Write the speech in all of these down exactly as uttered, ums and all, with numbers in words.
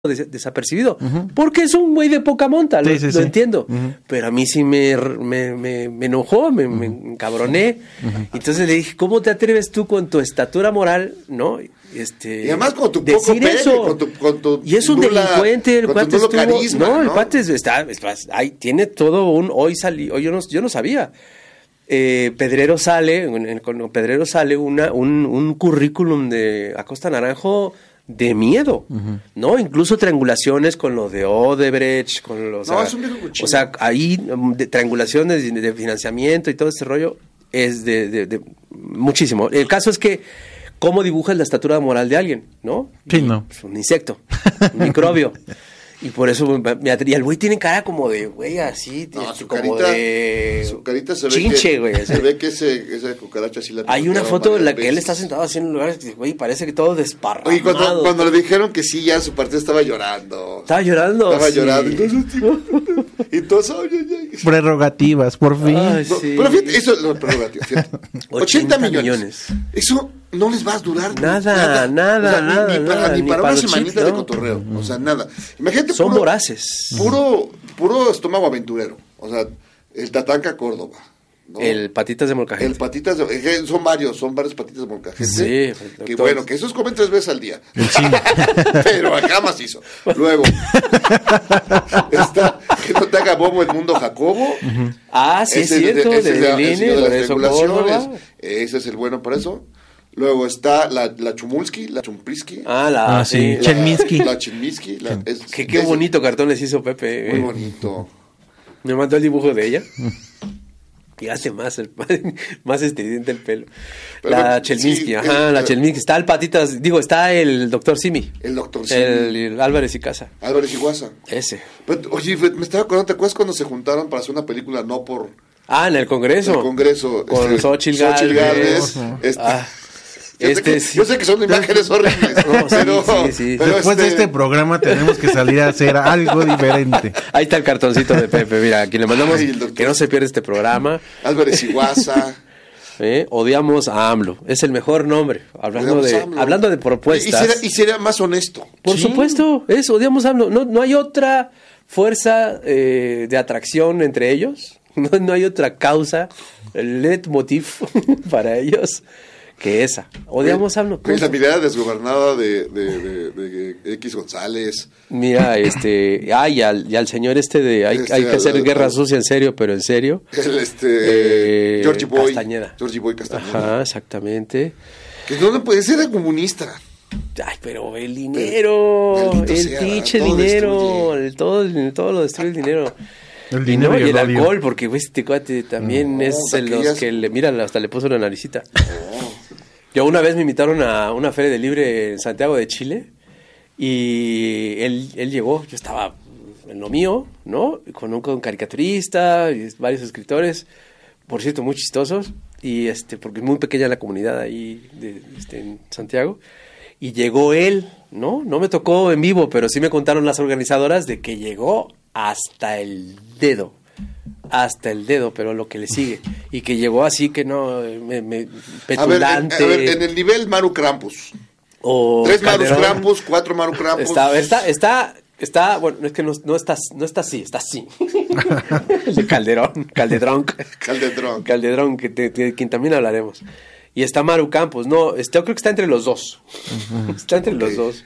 Des- desapercibido, uh-huh. porque es un güey de poca monta, lo, sí, sí, lo sí. entiendo, uh-huh. pero a mí sí me, me, me, me enojó, me, uh-huh. me encabroné, uh-huh. entonces le dije, ¿cómo te atreves tú con tu estatura moral, no? Este, y además con tu poco pene, eso. Con tu, con tu y es un nula, delincuente, el cuate estuvo, carisma, no, ¿no? el cuate está, está ahí tiene todo un, hoy salí, hoy yo no, yo no sabía. Eh, Pedrero sale, en, con Pedrero sale una, un, un currículum de Acosta Naranjo de miedo, uh-huh. ¿no? Incluso triangulaciones con lo de Odebrecht, con los... No, o sea, es un viejo cochino. O sea, ahí de, triangulaciones de, de financiamiento y todo ese rollo es de, de, de muchísimo. El caso es que cómo dibujas la estatura moral de alguien, ¿no? Sí, y, no. Pues, un insecto, un microbio. Y por eso me atreví. El güey tiene cara como de, güey, así, no, su como carita, de... Su carita se ve chinche, que, güey. Se ve que ese, esa cucaracha sí la... Hay una foto en la que él está sentado así en un lugar, güey, parece que todo desparramado. Oye, cuando, cuando le dijeron que sí, ya su partido estaba llorando. Estaba llorando, Estaba sí. llorando. Entonces, entonces ay, ay, ay. Prerrogativas, por fin. Ay, no, sí. Pero fíjate, eso es lo prerrogativo, fíjate. ochenta millones. Eso no les va a durar nada, nada, nada, o sea, nada, ni, ni para, nada, ni ni para para una los semanita chips, de ¿no? cotorreo, uh-huh. o sea, nada. Imagínate, son puro, voraces. Puro, puro estómago aventurero, o sea, el Tatanka Córdoba. ¿No? El patitas de molcajete. El patitas de, son varios, son varios patitas de molcajete. Sí, que bueno, que esos comen tres veces al día. Sí. Pero acá macizo. Luego está que no te haga bobo el mundo Jacobo. Uh-huh. Ah, sí, ese es cierto, de, ese de, de, de, ese de, de las regulaciones. Córdoba. Ese es el bueno para eso. Luego está la, la Chumulski, la Chumpriski. Ah, la ah, sí. La, Chelminsky. La Chelminsky. La, es, que, qué bonito cartón les hizo Pepe. Muy eh. bonito. Me mandó el dibujo de ella. Y hace más el, más estridente el pelo. Pero la bueno, Chelminsky, sí, ajá, el, la Chelminsky. Está el Patitas, digo, está el doctor Simi. El doctor Simi. El, el Álvarez y Casa. Álvarez y Guasa. Ese. Pero, oye, me estaba acordando, ¿te acuerdas cuando se juntaron para hacer una película no por... Ah, en el Congreso. En el Congreso. Con este, Xochitl Gálvez. Gálvez. Este, ah. Yo, este sé que, sí. yo sé que son imágenes horribles, no, pero, sí, sí, sí. pero después este... de este programa tenemos que salir a hacer algo diferente. Ahí está el cartoncito de Pepe, mira, aquí le mandamos Ay, que no se pierda este programa. Álvarez y Guasa. ¿Eh? Odiamos a AMLO, es el mejor nombre, hablando de hablando de propuestas. Y, y, sería, y sería más honesto. Por sí. supuesto, es odiamos a AMLO, no, no hay otra fuerza eh, de atracción entre ellos, no, no hay otra causa, el leitmotiv para ellos que esa. Odiamos a AMLO. Es la mirada desgobernada de, de, de, de, de X González. Mira, este, ay, y al, y al señor este de hay, este, hay que hacer al, guerra al, sucia en serio, pero en serio. El este eh, Georgie Boy Castañeda. Georgie Boy Castañeda. Ajá, exactamente. Que no, no puede ser comunista. Ay, pero el dinero, pero, el sea, pinche todo dinero, el, todo, el, todo lo destruye el dinero. El dinero y, no, y, y el odio. alcohol, porque güey, este cuate también no, es de los que le miran, hasta le puso una naricita. No. Yo una vez me invitaron a una feria de libre en Santiago de Chile y él, él llegó, yo estaba en lo mío, ¿no? Con un, con un caricaturista y varios escritores, por cierto, muy chistosos, y este, porque es muy pequeña la comunidad ahí de, este, en Santiago, y llegó él, ¿no? No me tocó en vivo, pero sí me contaron las organizadoras de que llegó hasta el dedo. Hasta el dedo, pero lo que le sigue. Y que llegó así que no, me, me, petulante. A ver, en, a ver, en el nivel Maru Krampus. O Tres Maru Krampus, cuatro Maru Krampus. Está, está, está, está, bueno, es que no, no, está, no está así, está así. De Calderón, Calderón. Calderón. Calderón, que de, de quien también hablaremos. Y está Maru Campos, no, este, yo creo que está entre los dos. Uh-huh. Está entre okay. los dos.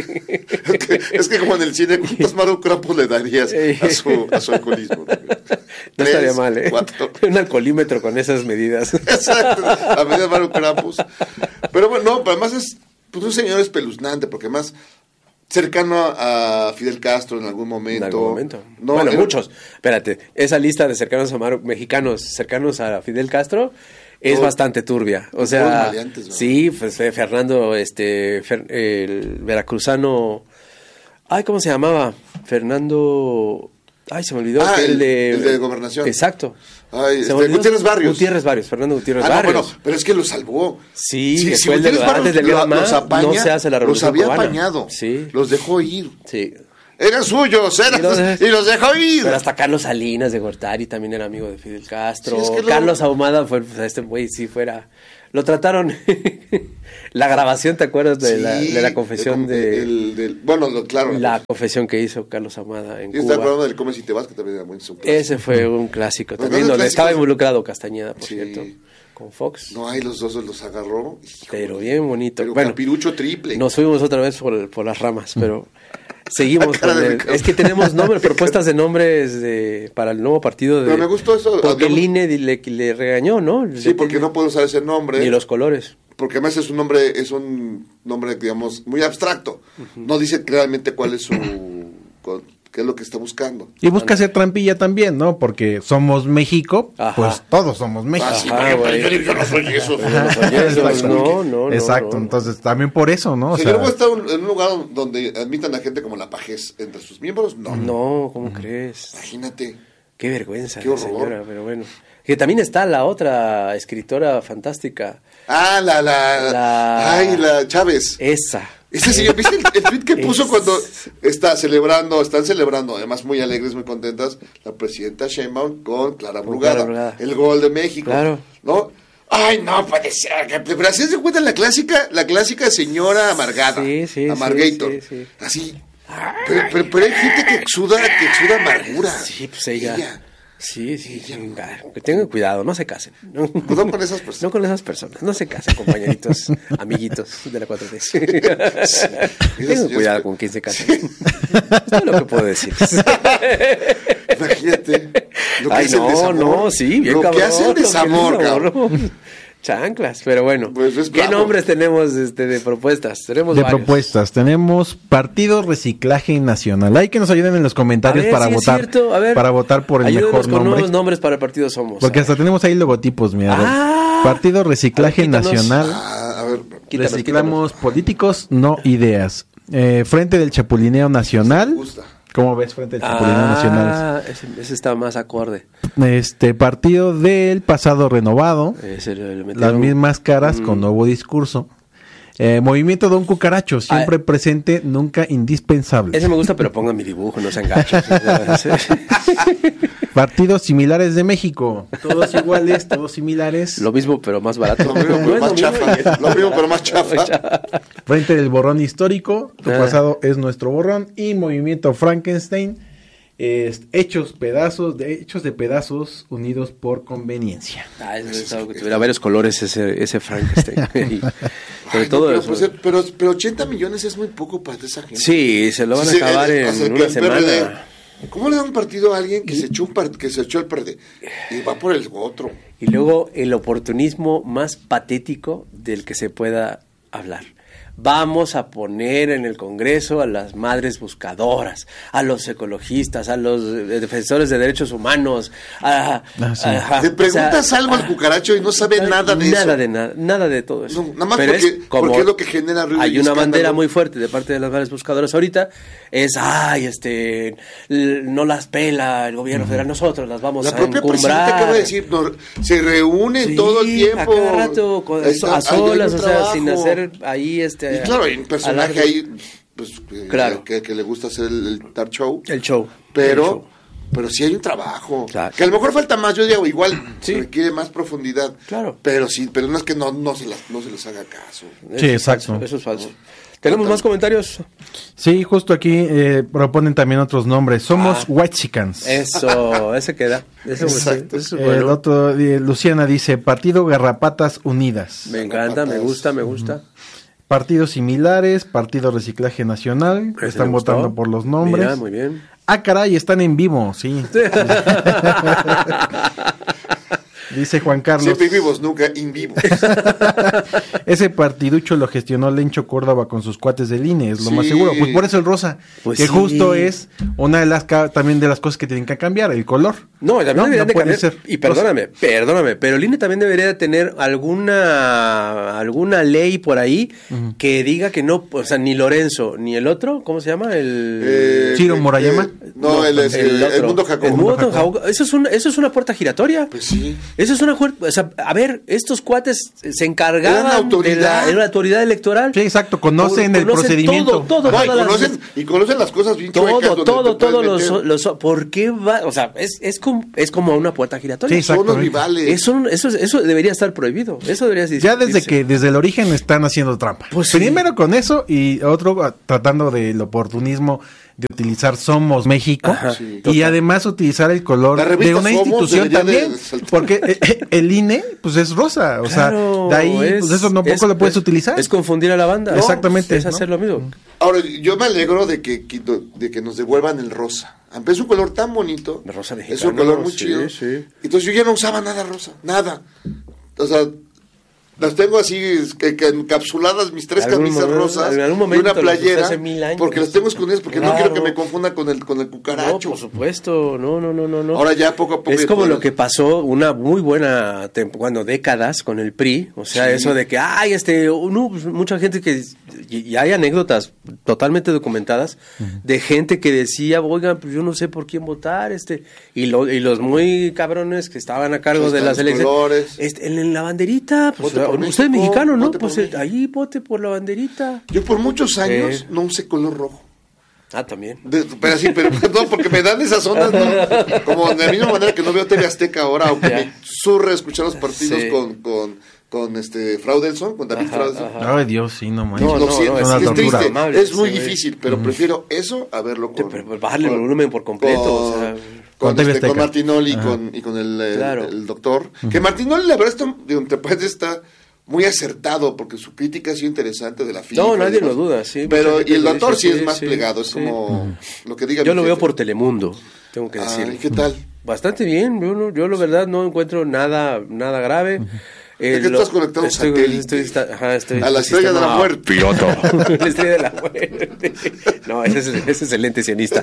Es que como en el cine, ¿cuántos Maru Campos le darías a su, a su alcoholismo? No Tres, estaría mal, ¿eh? Cuatro. Un alcoholímetro con esas medidas. Exacto, la medida de Maru Campos. Pero bueno, no, pero además es pues, un señor espeluznante, porque además cercano a Fidel Castro en algún momento. En algún momento. No, bueno, era... muchos. Espérate, esa lista de cercanos a Maru, mexicanos cercanos a Fidel Castro es Todo, bastante turbia, o sea, ¿no? Sí, pues Fernando, este, Fer, el veracruzano, ay, ¿cómo se llamaba? Fernando, ay, se me olvidó. Ah, el, el, de, el de Gobernación. Exacto. Ay, este, Gutiérrez Barrios. Gutiérrez Barrios, Fernando Gutiérrez ah, Barrios. No, bueno, pero es que lo salvó. Sí, sí si Gutiérrez Barrios antes de lo, los apaña, no se hace la revolución los había cubana. apañado, sí. Los dejó ir. Sí. Eran suyos, eran, y, los, y los dejó ir. Pero hasta Carlos Salinas de Gortari también era amigo de Fidel Castro. Sí, es que Carlos lo... Ahumada fue, pues, este güey, si fuera... Lo trataron... La grabación, ¿te acuerdas de, Sí, la, de la confesión de, de... del- del- bueno, lo- claro. La confesión que hizo Carlos Amada en Y está Cuba. hablando del Come si te vas, que también era buen super. Ese fue un clásico Los también, grandes donde clásicos- estaba involucrado Castañeda, por Sí. cierto, con Fox. No, ahí los dos los agarró. Hijo, Pero bien bonito. pero Bueno, capirucho triple. nos fuimos otra vez por, por las ramas, pero seguimos La cara con de el- Ricardo. Es que tenemos nombres, propuestas de nombres de, para el nuevo partido. De, Pero me gustó eso. Porque el hablamos- I N E le, le regañó, ¿no? Sí, porque no puedo usar ese nombre. Ni los colores. Porque además es un nombre, es un nombre, digamos, muy abstracto. No dice realmente cuál es su, cu- qué es lo que está buscando. Y busca hacer trampilla también, ¿no? Porque somos México, Ajá. pues todos somos México. Ah, sí, Ajá, pero güey. yo, yo no soy eso. Yo no soy eso, Exacto. no, no, no, Exacto, no. entonces también por eso, ¿no? O O sea, sea, yo no puedo estar un- en un lugar donde admitan a gente como la pajez entre sus miembros, no. No, ¿cómo crees? Imagínate. Qué vergüenza, Qué horror. señora, pero bueno. Que también está la otra escritora fantástica, Ah, la, la, La- ay, la Chávez. esa. Este señor, ¿viste el, el tweet que puso Es- cuando está celebrando, están celebrando, además muy alegres, muy contentas, la presidenta Sheinbaum con Clara Con Brugada, Clara Brugada. el gol de México, Claro. ¿no? Ay, no puede ser, que- pero así se cuenta la clásica, la clásica señora amargada, Sí, sí, sí, amargator, sí, sí. así, pero, pero, pero hay gente que exuda, que exuda amargura. Sí, pues ella. Sí, sí, venga, que tengan cuidado, no se casen. No, No con esas personas. No con esas personas, no se casen, compañeritos, amiguitos de la cuatro T. Tengan cuidado con quién se casen. Es lo que puedo decir. Imagínate. Lo que Ay, es el no, desamor. no, sí, bien Lo cabrón. que hace el lo que es desamor, el cabrón. cabrón. Chanclas, pero bueno. Pues es ¿Qué bravo. nombres tenemos este, de propuestas? Tenemos de varios. propuestas, tenemos Partido Reciclaje Nacional. Hay que nos ayuden en los A comentarios ver, para sí es votar, cierto. A ver, para votar por el ayúdenos mejor con nombre. nuevos nombres para el partido Somos. Porque hasta tenemos ahí logotipos, mira. Ah. Partido Reciclaje A ver, quítanos. Nacional. Ah, a ver, Quítanos, Reciclamos políticos, no ideas. Eh, Frente del Chapulineo Nacional. me gusta. ¿Cómo ves Frente del Chapulineo Nacional? Ah, ese, ese está más acorde. Este Partido del Pasado Renovado. Ese le- le Las metieron- mismas caras Mm. con nuevo discurso. Eh, Movimiento Don Cucaracho, siempre Ah, presente, nunca indispensable. Ese me gusta, pero pongan mi dibujo, no sean gachos. Partidos similares de México, todos iguales, todos similares. Lo mismo, pero más barato. Lo mismo, No pero es más lo mismo, chafa. y- Lo mismo, pero más chafa. Frente del Borrón Histórico, tu Ah. pasado es nuestro borrón. Y Movimiento Frankenstein, es hechos pedazos, de hechos de pedazos unidos por conveniencia. Ah, es- es algo que tuviera varios colores ese, ese Frankenstein. Y sobre Ay, todo no, pero, eso. pues, pero, pero ochenta millones es muy poco para esa gente. Sí, se lo van a Sí, acabar eh, en o sea, que una el P R D, semana. ¿cómo le da un partido a alguien que se echó un par- que se echó el P R D y va por el otro? Y luego el oportunismo más patético del que se pueda hablar. Vamos a poner en el Congreso a las madres buscadoras, a los ecologistas, a los eh, defensores de derechos humanos. A, Ah, sí. a- Le o preguntas sea, algo al cucaracho y no sabe nada de nada eso. de nada, nada de todo eso. No, nada más Pero porque, es como- porque es lo que genera ruido hay y una bandera escándalo. muy fuerte de parte de las madres buscadoras ahorita, es, ay, este, l- no las pela el gobierno federal, nosotros las vamos La a propia encumbrar. presidenta acaba de decir, no, se reúnen Sí, todo el tiempo. a cada rato, con- Está- a hay solas, un o sea, trabajo. sin hacer ahí, este... Y claro, hay un personaje alarde. ahí pues, que, Claro. que, que le gusta hacer el, el dark show. El show. Pero, El show. pero sí hay un trabajo. Claro. Que a lo mejor falta más, yo digo, igual Sí. se requiere más profundidad. Claro. Pero sí, pero no es que no, no, se, las, no se les haga caso. Eso Sí, es exacto. falso, eso es falso. ¿Tenemos más comentarios? Sí, justo aquí eh, proponen también otros nombres. Somos Ah. Whitexicans. Eso, ese queda. Ese, Exacto. ese es El bueno. otro, eh, Luciana dice, Partido Garrapatas Unidas. Me encanta, me gusta, me gusta. Partidos similares, Partido Reciclaje Nacional, Ese están me gustó. votando por los nombres. Mira, muy bien. Ah, caray, están en vivo, sí. Dice Juan Carlos. Siempre vivos, nunca in vivos. Ese partiducho lo gestionó Lencho Córdoba con sus cuates del I N E, es lo Sí. más seguro. Pues por eso el rosa, Pues que sí. justo es una de las ca- también de las cosas que tienen que cambiar, el color. No, también No, deberían no de puede cambiar. ser. Y perdóname, perdóname, pero el I N E también debería tener alguna alguna ley por ahí que diga que no, o sea, ni Lorenzo, ni el otro, ¿cómo se llama? El Eh, Ciro eh, Murayama. eh, No, No, el, es, el el, el otro. mundo Jacobo. El mundo Jacobo. Eso es una, eso es una puerta giratoria. Pues sí. Eso es una puerta, o sea, a ver, estos cuates se Eran encargaban autoridad. de la, era la autoridad electoral. Sí, exacto, conocen el procedimiento. Todo, todo, No, y, todas las- conocen, y conocen las cosas bien chuecas todo, donde todo, te puedes todo los, meter. los, ¿por qué va? O sea, es, es como, es como una puerta giratoria. Sí, Son los exactamente. rivales. Eso, eso, eso debería estar prohibido. Eso debería Ya desde discutirse. que desde el origen están haciendo trampa. Pues sí. Primero con eso y otro ah, tratando del oportunismo de utilizar Somos México. Ajá, sí, y total. además utilizar el color La de revista una Somos institución debería de también. saltar. Porque eh, eh, el I N E pues es rosa. O Claro, sea, de ahí es- pues eso no poco es- lo puedes es- utilizar. Es confundir a la banda. No, Exactamente, Es ¿no? hacer lo mismo. Ahora, yo me alegro de que, quito- de que nos devuelvan el rosa. Aunque es un color tan bonito. El rosa Es un mexicano, color muy sí, chido. sí. Entonces yo ya no usaba nada rosa. Nada. O sea, las tengo así es que, que encapsuladas mis tres En algún camisas momento- rosas en algún y una momento las usé playera. hace mil años. Porque las tengo escondidas porque no Claro. quiero que me confundan con el, con el No, cucaracho. por supuesto, no, no, no, no, no. Ahora ya poco a poco. Es ya como puedes- lo que pasó una muy buena, tem- bueno, décadas con el P R I, o sea, Sí. eso de que, ay, este, no, pues, mucha gente que, y, y hay anécdotas totalmente documentadas de gente que decía, oigan, pues yo no sé por quién votar, este, y, lo, y los muy cabrones que estaban a cargo Ahí de están las los elecciones, colores. este, en, en la banderita, pues, Vote por usted México, es mexicano, ¿no? vote por Pues eh, México. ahí vote por la banderita. Yo por muchos años Eh. no usé color rojo. Ah, también. De- pero sí, pero no, porque me dan esas ondas, ¿no? Como de la misma manera que no veo T V Azteca ahora, aunque Ya. me surre escuchar los partidos Sí. con, con, con este Fraudelson, con David Ajá, Fraudelson. ajá. Ay, Dios, sí, no manches. No, Lo no, siento, no, es, es es una triste, tortura. Amable, es muy sí, güey. difícil, pero prefiero eso a verlo con... Pero bajarle el con- volumen por completo, o sea, con, Con T V este, con Azteca. Martinoli y Ajá. con, y con el, el- Claro. el doctor. Que Martinoli, la verdad, está, digo, te puedes, está muy acertado, porque su crítica ha sido interesante de la FIFA. No, y nadie demás. lo duda, sí. Pero, Mucha y gente el lo doctor dice, sí es sí, más sí, plegado, es sí. como lo que diga Yo mi lo veo jefe. por Telemundo, tengo que Ay, decir. ¿qué tal? Bastante bien, yo, no, yo la verdad no encuentro nada nada grave. Eh, ¿De qué lo- estás conectado a un estoy- satélite? estoy- está- ajá, estoy- A la estrella de la sistema muerte. Piloto. La estrella de la muerte. No, ese es, ese es el lente sionista.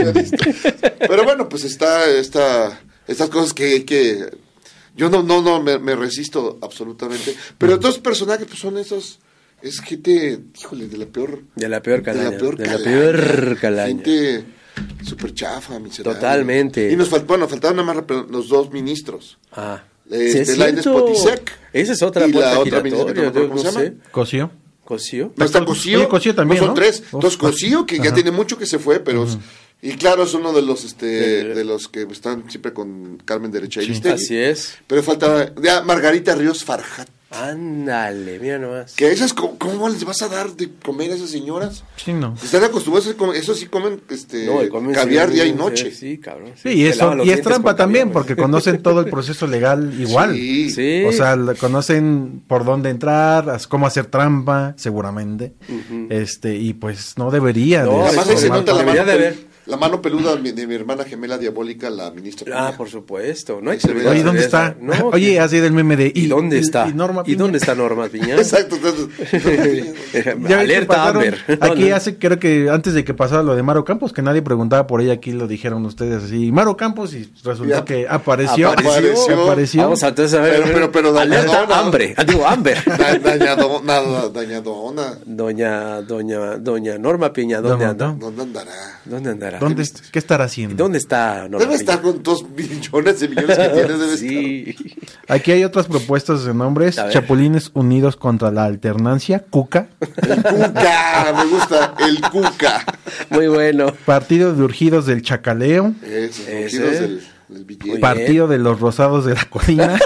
Pero bueno, pues está, está estas cosas que hay que... Yo no, no, no, me, me resisto absolutamente. Pero otros personajes, pues son esos... Es gente, híjole, de la peor... De la peor calaña. De la peor de la calaña. peor calaña. Gente súper chafa, miserable. Totalmente. Y nos faltó, bueno, faltaron nada más rápido los dos ministros. Ah. Eh, Sí, es de Lainez cierto. Potisek Esa es otra y la puerta otra ministra que no me giratoria. acuerdo yo cómo no se sé. llama. ¿Cosío? ¿Cosío? No está Cosío. Oye, Cosío también, son ¿no? tres. Uf. Dos Cosío, que ya Ajá. tiene mucho que se fue, pero... Y claro, es uno de los este De- de los que están siempre con Carmen Derecha y Así es. Pero falta ya Margarita Ríos Farjat. Ándale, mira nomás. Que esas, ¿cómo, cómo les vas a dar de comer a esas señoras? Sí, no. Están acostumbrados a comer, eso sí comen este No, y comen caviar sí, día y sí, noche. Sí, cabrón. Sí, y, Se eso, lavan los y es dientes trampa con también, caviar, porque güey. conocen todo el proceso legal igual. Sí. Sí. O sea, le- conocen por dónde entrar, as- cómo hacer trampa, seguramente. este Y pues no debería. No, de Además ahí se formar nota la debería mano, de pel- haber. la mano peluda de mi, de mi hermana gemela diabólica, la ministra. Ah, Peña. por supuesto. No hay Se que ve. olvidar Oye, ¿dónde de está? esa. No, Oye, que- así del meme de... ¿Y dónde está? ¿Y, Norma ¿Y Piña? dónde está Norma Piña? Exacto. Entonces, Ya ves que Alerta pasaron- Amber. Aquí No, no. hace, creo que antes de que pasara lo de Maro Campos, que nadie preguntaba por ella, aquí lo dijeron ustedes así, Maro Campos, y resultó Ya. que apareció. Apareció. apareció. Vamos a entonces a ver. Pero- pero- pero alerta dañadona. hambre. Ah, digo, Amber. da- dañado, nada, dañadona. Doña, doña, doña Norma Piña, ¿dónde No, anda? no. ¿Dónde andará? ¿Dónde andará? ¿Dónde, ¿Qué estará haciendo? ¿Dónde está Norma Debe Piña? estar con dos millones de millones que tiene. Debe Sí. Aquí hay otras propuestas de nombres. A ver. Chapulines Unidos contra la Alternancia, Cuca. estar. El Cuca, me gusta. El Cuca. Muy bueno. Partido de Urgidos del Chacaleo. Esos Ese. ungidos del, del billete. Muy Partido de los Rosados de la Colina.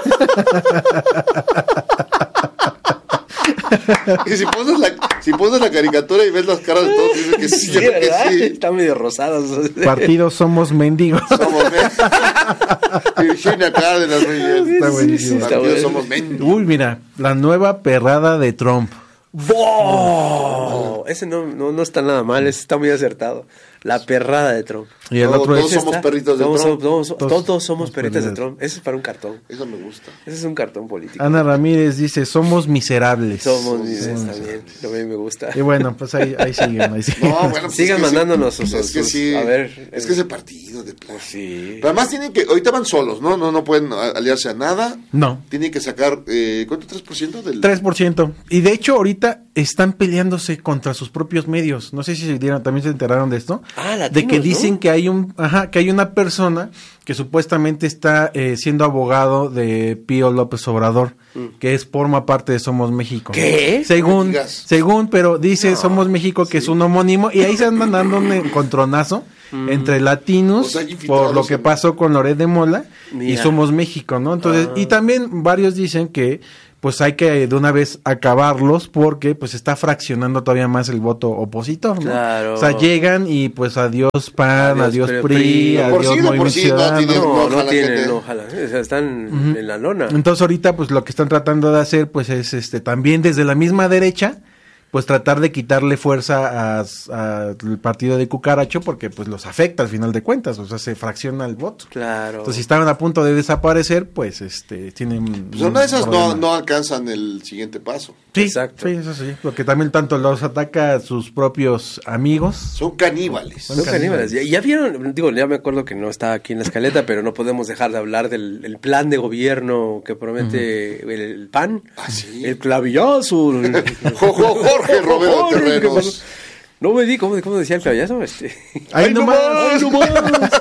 Y si pones, la, si pones la caricatura y ves las caras de todos, dices que sí, Sí, yo creo que ¿verdad? sí. Están medio rosados. Partido Somos Mendigos. Somos men- Virginia Cárdenas, muy bien. Está buenísimo. está Partido bueno. Somos men. Uy, mira, la nueva perrada de Trump. ¡Wow! Ese no, no, no está nada mal, ese está muy acertado. La perrada de Trump. Y el Todo- otro todos es... somos perritos de todos, Trump. Todos, Todos todos somos somos perritas de perritos. Trump. Ese es para un cartón. Eso me gusta. Ese es un cartón político. Ana Ramírez dice, somos miserables. Somos, Sí, está bien. A mí me gusta. Y bueno, pues ahí, ahí siguen, ahí siguen. No, bueno, pues Sigan es que sí. mandándonos sus- Es que sus- sí. a ver, Es eh, que ese partido de plano. Pues sí. Pero además tienen que, ahorita van solos, ¿no? No, no pueden a- aliarse a nada. No, Tienen que sacar, eh, ¿cuánto? ¿tres por ciento del...? tres por ciento. Y de hecho, ahorita están peleándose contra sus propios medios. No sé si se dieron, también se enteraron de esto. Ah, latinos, de que dicen ¿no? que hay un, ajá, que hay una persona que supuestamente está eh, siendo abogado de Pío López Obrador, mm. que es forma parte de Somos México. ¿Qué? Según, según, pero dice no, Somos México que sí. es un homónimo y ahí se andan dando un encontronazo mm. entre latinos, o sea, por lo que pasó con Loret de Mola. Mira. Y Somos México, ¿no? Entonces, ah. y también varios dicen que pues hay que de una vez acabarlos porque pues está fraccionando todavía más el voto opositor, ¿no? Claro. O sea, llegan y pues adiós P A N, adiós, adiós P R I, adiós sí, Movimiento sí, Ciudadano. No, tienen, no, no, no tienen, no, ojalá, o sea, están uh-huh. en la lona. Entonces ahorita pues lo que están tratando de hacer pues es este también desde la misma derecha pues tratar de quitarle fuerza al partido de Cucaracho porque pues los afecta al final de cuentas, o sea, se fracciona el voto. Claro. Entonces, si estaban a punto de desaparecer, pues este tienen pues una de esas no, no alcanzan el siguiente paso. Sí, exacto. Sí, eso sí, porque también tanto los ataca a sus propios amigos. Son caníbales. Son, Son caníbales. caníbales. Ya, ya vieron, digo, ya me acuerdo que no está aquí en la escaleta, pero no podemos dejar de hablar del el plan de gobierno que promete uh-huh. el, el P A N. ¿Ah, sí? El clavillazo. El... Jorge Romero Terrenos. No me di, ¿cómo, cómo decía el clavillazo? Este... ¡Ay, no más! ¡Ay, no más!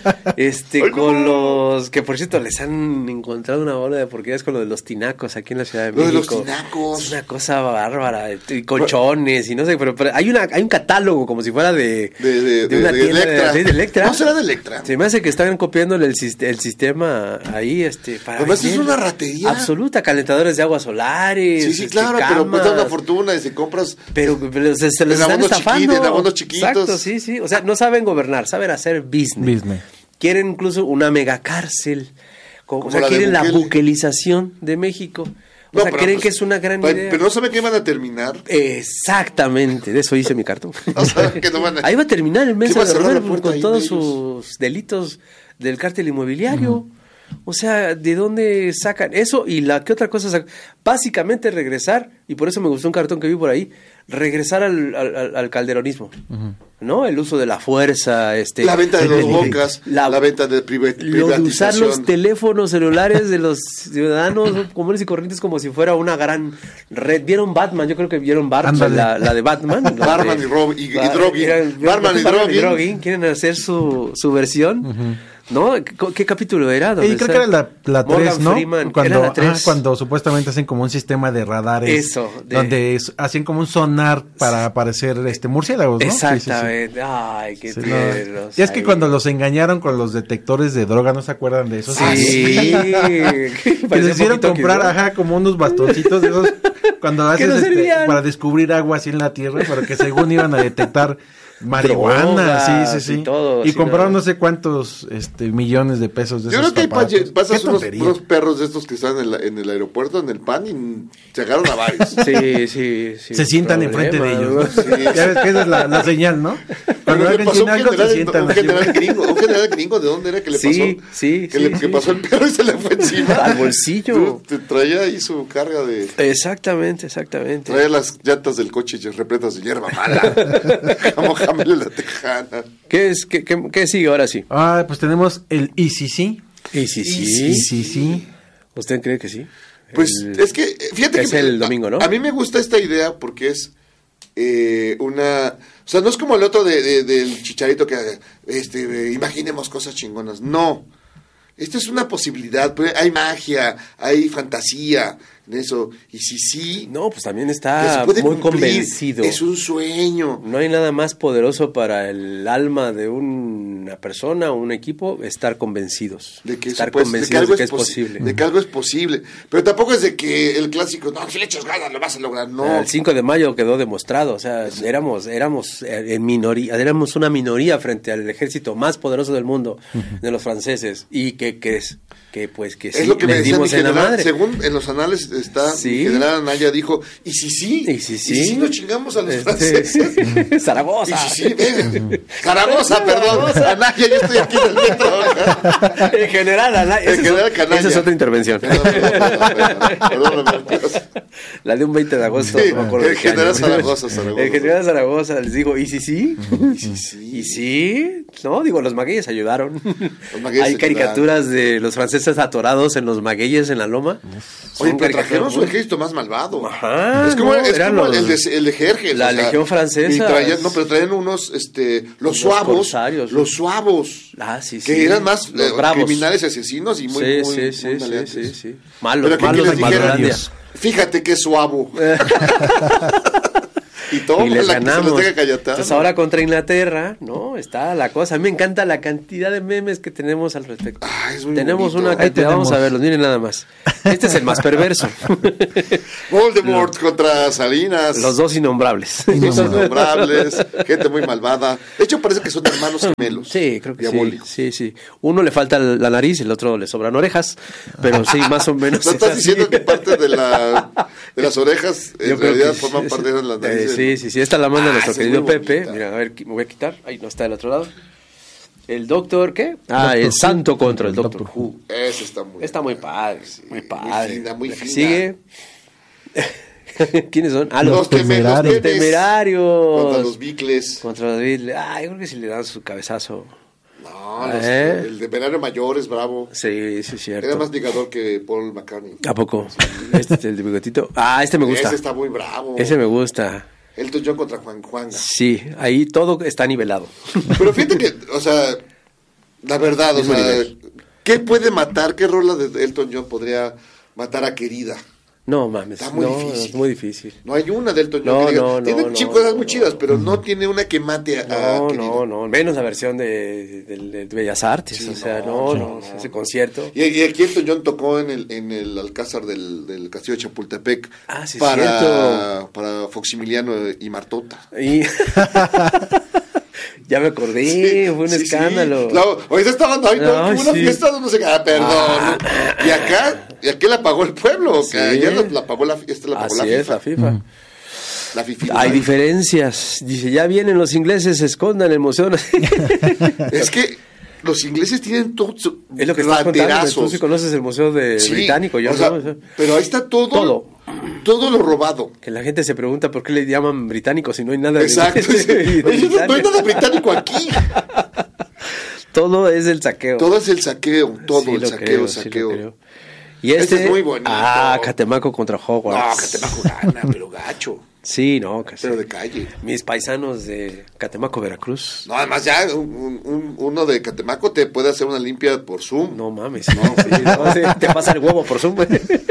Este, Ay, con no los... Que, por cierto, les han encontrado una bola de porquerías con lo de los tinacos aquí en la Ciudad de México. Lo de los tinacos. Es una cosa bárbara. Y colchones y no sé, pero, pero hay una hay un catálogo como si fuera de... De, de, de una de, tienda de Electra. De, de Electra. ¿No será de Electra? Se me hace que están copiándole el, el sistema ahí, este... Para Además es una ratería. Absoluta, calentadores de aguas solares. Sí, sí, este, claro, camas. Pero cuesta una fortuna y si compras... Pero, pero se, se les están estafando. Chiquito, de abonos chiquitos. Exacto, sí, sí. O sea, no saben gobernar, saben hacer business. business. Quieren incluso una megacárcel. O sea, la quieren la buquelización de México. O no, sea, creen pues, que es una gran pero, idea. Pero no saben qué van a terminar. Exactamente, de eso hice mi cartón. O sea, que no van a... Ahí va a terminar el mes de Romero con todos de sus delitos del cártel inmobiliario. Uh-huh. O sea, ¿de dónde sacan eso? Y la que otra cosa sacan? Básicamente regresar, y por eso me gustó un cartón que vi por ahí, regresar al, al, al calderonismo, uh-huh. ¿no? El uso de la fuerza, este, la venta de los bocas, la, la venta de priva- privatización. Lo de usar los teléfonos celulares de los ciudadanos comunes y corrientes como si fuera una gran red. ¿Vieron Batman? Yo creo que vieron Batman, la, la de Batman. Batman y, Rob, y, y Droguin. Batman y Droguin. Quieren hacer su, su versión. Uh-huh. ¿No? ¿Qué, ¿Qué capítulo era? Y creo que era la, la tres, ¿no? Freeman, cuando, era la tres. Ah, cuando supuestamente hacen como un sistema de radares. Eso. De... Donde es, hacen como un sonar para aparecer este murciélagos, ¿no? Exactamente. Sí, sí, sí. Ay, qué sí, tiernos. No. Y es que cuando los engañaron con los detectores de droga, ¿no se acuerdan de eso? Sí. sí. Que les hicieron comprar, ¿no? Ajá, como unos bastoncitos de esos cuando haces no este, para descubrir agua así en la tierra, pero que según iban a detectar marihuana, Drogas, sí, sí, sí. Y, todo, y sí, compraron no. no sé cuántos este, millones de pesos de Yo esos creo que hay pasas unos, unos perros de estos que están en, la, en el aeropuerto, en el P A N, y se agarran a varios. Sí, sí, sí. Se sientan enfrente de ellos, ¿no? Sí. Ya ves que esa es la, la señal, ¿no? Cuando alguien tiene algo, se sientan. Un general gringo, un general gringo, ¿de dónde era que le pasó? Sí, sí, que, sí, le, sí. que pasó el perro y se le fue encima. Al bolsillo. Te traía ahí su carga de... Exactamente, exactamente. Traía las llantas del coche repletas de hierba mala. Como Jamel la Tejana. ¿Qué es? ¿Qué, qué, qué sigue ahora sí? Ah, pues tenemos el I C C. I C C. I C C. ¿Usted cree que sí? Pues el, es que, fíjate es que... Es el domingo, ¿no? A, a mí me gusta esta idea porque es eh, una... O sea, no es como el otro de, de, del Chicharito que este, imaginemos cosas chingonas. No. Esta es una posibilidad. Hay magia, hay fantasía en eso. Y si sí... No, pues también está muy cumplir, convencido. Es un sueño. No hay nada más poderoso para el alma de una persona o un equipo estar convencidos. De que, estar pues, convencidos de que algo de que es, es posible. De que algo es posible. Pero tampoco es de que el clásico, no, si le echas ganas lo vas a lograr. No. El cinco de mayo quedó demostrado. O sea, sí. éramos, éramos en minoría, éramos una minoría frente al ejército más poderoso del mundo, uh-huh. de los franceses. ¿Y qué crees? Que pues que sí, es lo que me decía mi en la general, madre. Según en los anales está, ¿sí? Mi general Anaya dijo, ¿y si sí? ¿Y si sí? ¿Y si nos chingamos a los este, franceses? Zaragoza. ¿Y si sí? Venga. Zaragoza, perdón. Zaragoza. canalla, yo estoy aquí en el metro. En general, Anaya. En general, canalla. Esa es otra intervención. Perdón, perdón, perdón, perdón, perdón. La de un veinte de agosto. Sí, no me acuerdo el de qué general año. Zaragoza, Zaragoza. El general Zaragoza, les digo, ¿y si sí? ¿Y si sí? ¿Y sí? No, digo, los magueyes ayudaron. Los magueyes Hay ayudaron. caricaturas de los franceses atorados en los magueyes en la loma. Oye, Son pero trajeron caricaturas su muy- ejército más malvado. Ajá, es como, no, es eran como los- el, de, el de Jerjes. la Legión Francesa. Y traían, no, pero traían unos, este, los Los suavos. corsarios, Los sí. suavos. Ah, sí, sí. Que eran más Los eh, bravos. criminales y asesinos y muy, sí, muy, sí, muy sí, sí, maleantes. sí, sí. Malos, Pero aquí que malos les de dijeron, Malolandia. fíjate qué suavo. Y todo Y les la que se ganamos. los tenga Cayetano. Entonces ahora contra Inglaterra, ¿no? Está la cosa. A mí me encanta la cantidad de memes que tenemos al respecto. Ah, es muy tenemos bonito. una Ahí cantidad, vamos a tenemos. verlos, miren nada más. Este es el más perverso. Voldemort contra Salinas. Los dos innombrables. Los innombrables, gente muy malvada. De hecho, parece que son hermanos gemelos. Sí, creo que sí, Diabólicos. sí, sí. Uno le falta la nariz, el otro le sobran orejas, pero sí, más o menos. ¿No es estás así. diciendo que parte de, la, de las orejas en Yo creo realidad que forman sí, parte de las eh, narices? sí, sí, sí. Esta la manda Ah, nuestro esa es querido muy Pepe. bonita. Mira, a ver, me voy a quitar. Ahí no está del otro lado. El Doctor, ¿qué? Ah, Doctor el Who. Santo contra el Doctor, Doctor Who. Ese está muy Está muy padre, muy padre. fina, muy La que fina. sigue. ¿Quiénes son? Ah, Los, los, teme- los temerarios. temes temerarios. Contra los bicles. Contra los Beatles. Ah, yo creo que si le dan su cabezazo. No, los- ¿Eh? el de Temerario Mayor es bravo. Sí, sí, es cierto. Era más ligador que Paul McCartney. ¿A poco? Este es el de bigotito. Ah, este me gusta. Ese está muy bravo. Ese me gusta. Elton John contra Juan Juan. Sí, ahí todo está nivelado. Pero fíjate que, o sea, la verdad, o Mismo sea, nivel. ¿qué puede matar? ¿Qué rola de Elton John podría matar a Querida? No mames, Está muy no, difícil. es muy difícil. No hay una de Elton John No, que diga, no, no, tiene no, chi- cosas no, muy no. chidas, pero no tiene una que mate a, a No, Querida. no, no, menos la versión de, de, de Bellas Artes, Sí, o sea, no, no, sí, no, no. ese concierto. Y, y aquí Elton John tocó en el, en el Alcázar del, del Castillo de Chapultepec Ah, sí, para, cierto. para Foximiliano y Martota. Y ya me acordé, Sí, fue un sí, escándalo. sí. Claro, ahorita estaban ahí, no, Ay, hubo una sí. fiesta donde se ah, perdón. Y acá, y aquí la pagó el pueblo, Sí. que ayer la, la pagó la esta la pagó Así la es, FIFA. la FIFA. La FIFA. Hay diferencias. Dice, ya vienen los ingleses, se escondan en el museo. Es que los ingleses tienen todo su Es lo que estás contando. raterazos. Tú sí conoces el museo de Sí, británico, yo o sea, no. O sea, pero ahí está todo, Todo. todo lo robado. que la gente se pregunta por qué le llaman británico si no hay nada de Exacto. de Oye, no, no hay Britania. nada británico aquí. Todo es el saqueo. Todo es el saqueo, todo Sí el lo saqueo, creo, sí lo saqueo. creo. Y Este este, es muy bonito. Ah, Catemaco contra No, Hogwarts. Catemaco gana, pero gacho. Sí, no, casi. Pero de calle. Mis paisanos de Catemaco, Veracruz. No, además ya un, un- uno de Catemaco te puede hacer una limpia por Zoom. No mames. No, sí, no, sí, te pasa el huevo por Zoom.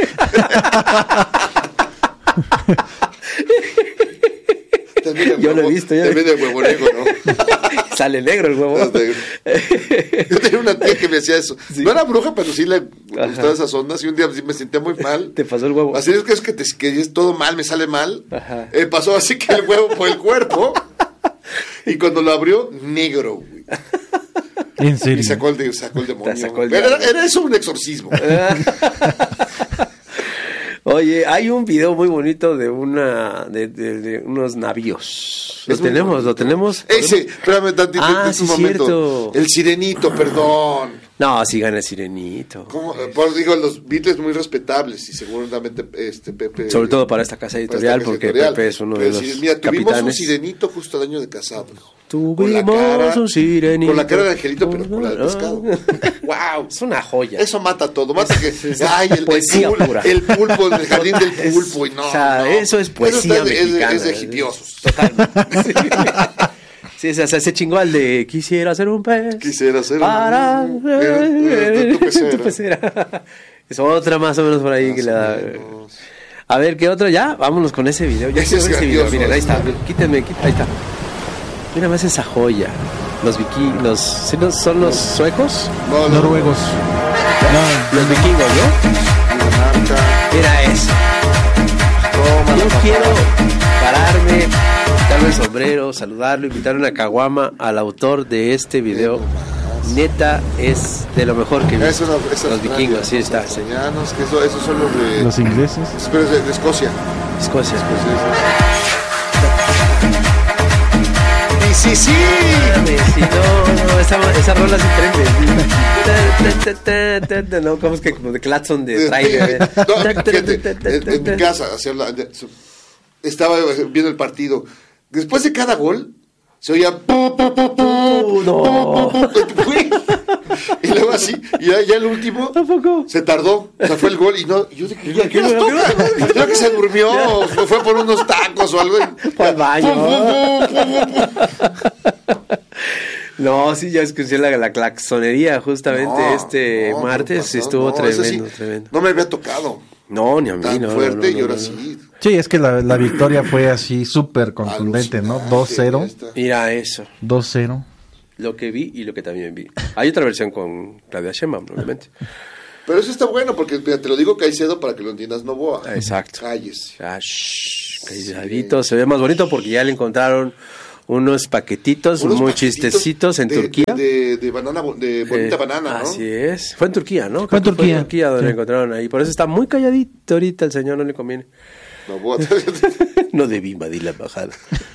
También el Yo lo he huevo- visto, ya También vi. el huevo negro, ¿no? Sale negro el huevo. Yo tenía una tía que me hacía eso. Sí. No era bruja, pero sí le Ajá. gustaban esas ondas. Y un día sí me sentía muy mal. Te pasó el huevo. Así es que es que, te, que es todo mal, me sale mal. Ajá. Eh, pasó así que el huevo por el cuerpo. Y cuando lo abrió, negro, güey. En serio. Y sacó el, de- sacó el demonio. sacó el Pero era, diablo. era eso un exorcismo. Oye, hay un video muy bonito de una de, de- de unos navíos. Lo Es muy tenemos, bonito. lo tenemos. Ese, espérame tantito, Ah, un sí, momento. cierto. El sirenito, perdón. No, sí gana el sirenito. ¿Cómo? Por, digo, los Beatles muy respetables y seguramente este Pepe... Sobre todo para esta casa para editorial, esta porque editorial. Pepe es uno Pero de los sí, mira, tuvimos capitanes. un sirenito justo al año de casado. Tuvimos un sirenito. Con la cara de angelito, pero con la de pescado. ¡Wow! Es una joya. Eso mata todo. Mata que... ¡Ay, el, el, Poesía pul- pura. el pulpo, el jardín del Es- pulpo! Y no, o sea, no. eso es poesía Eso está- es, mexicana. es de hipiosos. Totalmente. Sí, o sea, se chingó al de quisiera ser un pez. Quisiera ser para un- en tu pecera. tu pecera. Es otra más o menos por ahí Más que o le da. menos. A ver, ¿qué otro? Ya, vámonos con ese video. Ya Ese quiero es ver ese video. grandioso. Miren, ahí está. Quítenme, quítenme, ahí está. Mira más esa joya. Los vikingos, los, ¿sí no son los suecos? No, no, Noruegos. No, Los vikingos, ¿no? Dinamarca. Mira eso. Toma Yo la quiero papada. pararme, quitarme el sombrero, saludarlo, invitar una caguama al autor de este video. Neta, es de lo mejor que vi. Es una- es Los vikingos, sí está. Los Sí. australianos, que eso- esos son los de... los ingleses. Pero es de, de Escocia. Escocia. Y sí, sí. Mames, sí, no, no, estamos, esa rola sí prende. No, como es que como de claxon de trailer. No, fíjate, en, en mi casa, estaba viendo el partido. Después de cada gol, se oía... Uh, no. Y luego así, y ya, ya el último se tardó, o sea, fue el gol y no, y yo dije, ¿qué, ¿qué nos toca? Creo que se durmió, o fue por unos tacos o algo. Fue al baño. No, sí, ya escuché la, la claxonería justamente no, este no, martes, no, estuvo no, tremendo, sí, tremendo. No me había tocado. No, ni a mí, tan no. fuerte no, no, y ahora no, sí. Sí, es que la, la victoria fue así súper contundente, ¿no? dos cero. Mira eso. dos cero. Lo que vi y lo que también vi. Hay otra versión con Claudia Sheinbaum, obviamente. Pero eso está bueno, porque mira, te lo digo Caicedo para que lo entiendas Novoa. Exacto. Calles. Ah, shh, calladito, sí. Se ve más bonito porque ya le encontraron unos paquetitos unos muy paquetitos chistecitos en de, Turquía. De, de, de banana, de bonita eh, banana, ¿no? Así es. Fue en Turquía, ¿no? Fue en Turquía. Fue en Turquía donde sí. le encontraron ahí. Por eso está muy calladito ahorita el señor, no le conviene. Novoa. No debí invadir la embajada.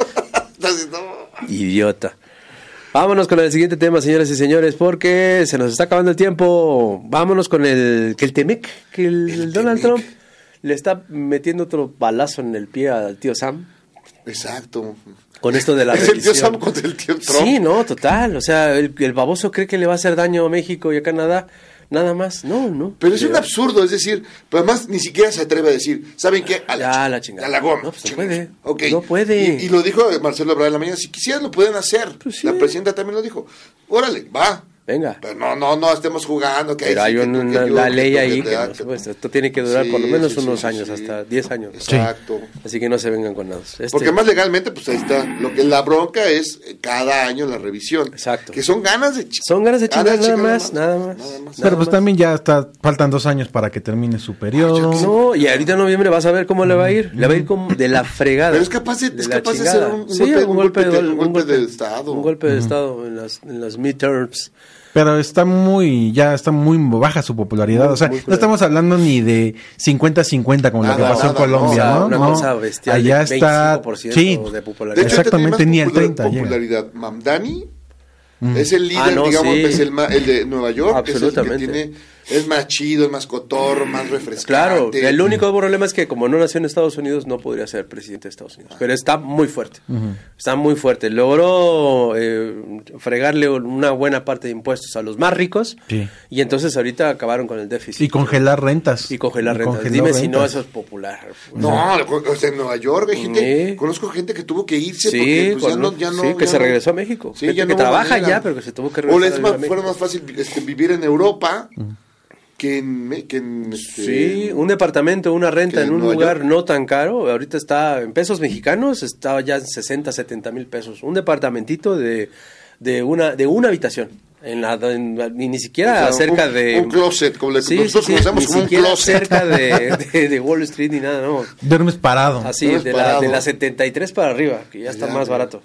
Idiota. Vámonos con el siguiente tema, señoras y señores, porque se nos está acabando el tiempo. Vámonos con el que el Temec, que el, el Donald Temec. Trump le está metiendo otro balazo en el pie al tío Sam. Exacto. Con esto de la ¿Es revisión. el tío Sam contra el tío Trump? Sí, no, total. O sea, el, el baboso cree que le va a hacer daño a México y a Canadá. Nada más, no, no. Pero es un absurdo, es decir, pero además ni siquiera se atreve a decir, ¿saben qué? A la, ya, la chingada. A la goma. No, pues no puede. Okay. No puede. Y, y lo dijo Marcelo Ebrard en la mañana, si quisieran lo pueden hacer. Pues sí. La presidenta también lo dijo. Órale, va. Venga. Pero no, no, no estemos jugando. Que Pero hay sí, una, que, que, la que, ley que, ahí, que, que no, pues, esto tiene que durar sí, por lo menos sí, unos sí, años, sí. hasta diez años. Exacto. Así que no se vengan con nada. Este... Porque más legalmente, pues ahí está. Lo que la bronca es cada año la revisión. Exacto. Que son ganas de ch- Son ganas de chingar, nada, nada, más, nada más. Nada más. Pero pues también ya está, faltan dos años para que termine su periodo. No, y ahorita en noviembre vas a ver cómo le va a ir. Le va a ir como de la fregada. Pero es capaz de, de, es capaz de hacer un, un, sí, golpe, un, golpe, de, un golpe de Estado. Un golpe de Estado en las, en las midterms. Pero está muy, ya está muy baja su popularidad. Muy, o sea, no estamos hablando ni de cincuenta cincuenta como nada, lo que pasó nada, en Colombia, ¿no? ¿no? Una no, cosa bestial. Allá está, sí, de popularidad. De hecho, exactamente ni el treinta popularidad. Llega. Mamdani mm. es el líder, ah, no, digamos, sí. es el, el de Nueva York. Absolutamente. Es el que tiene, es más chido, es más cotorro, más refrescante. Claro, el único problema es que como no nació en Estados Unidos, no podría ser presidente de Estados Unidos. Pero está muy fuerte, uh-huh. está muy fuerte. Logró eh, fregarle una buena parte de impuestos a los más ricos, sí. y entonces ahorita acabaron con el déficit. Y congelar rentas. Y congelar y rentas. Dime rentas. Si no, eso es popular. No, o sea, en Nueva York hay gente, sí. conozco gente que tuvo que irse sí, porque pues, ya con, no, ya no, sí, que ya se no, regresó a México. Sí, gente ya que no trabaja manera. ya, pero que se tuvo que regresar. O les más, fuera más fácil este, vivir en Europa. Uh-huh. Que en, que en este, sí, un departamento, una renta en un Nueva lugar York. No tan caro, ahorita está en pesos mexicanos, está ya en sesenta, setenta mil pesos, un departamentito de, de una de una habitación, en la, en la ni, ni siquiera o sea, cerca un, de un closet, como le sí, nosotros sí, conocemos ni como un siquiera closet, cerca de, de, de Wall Street ni nada, no. Duermes parado. Así, Duermes de, parado. La, de la setenta y tres para arriba, que ya está ya, más barato.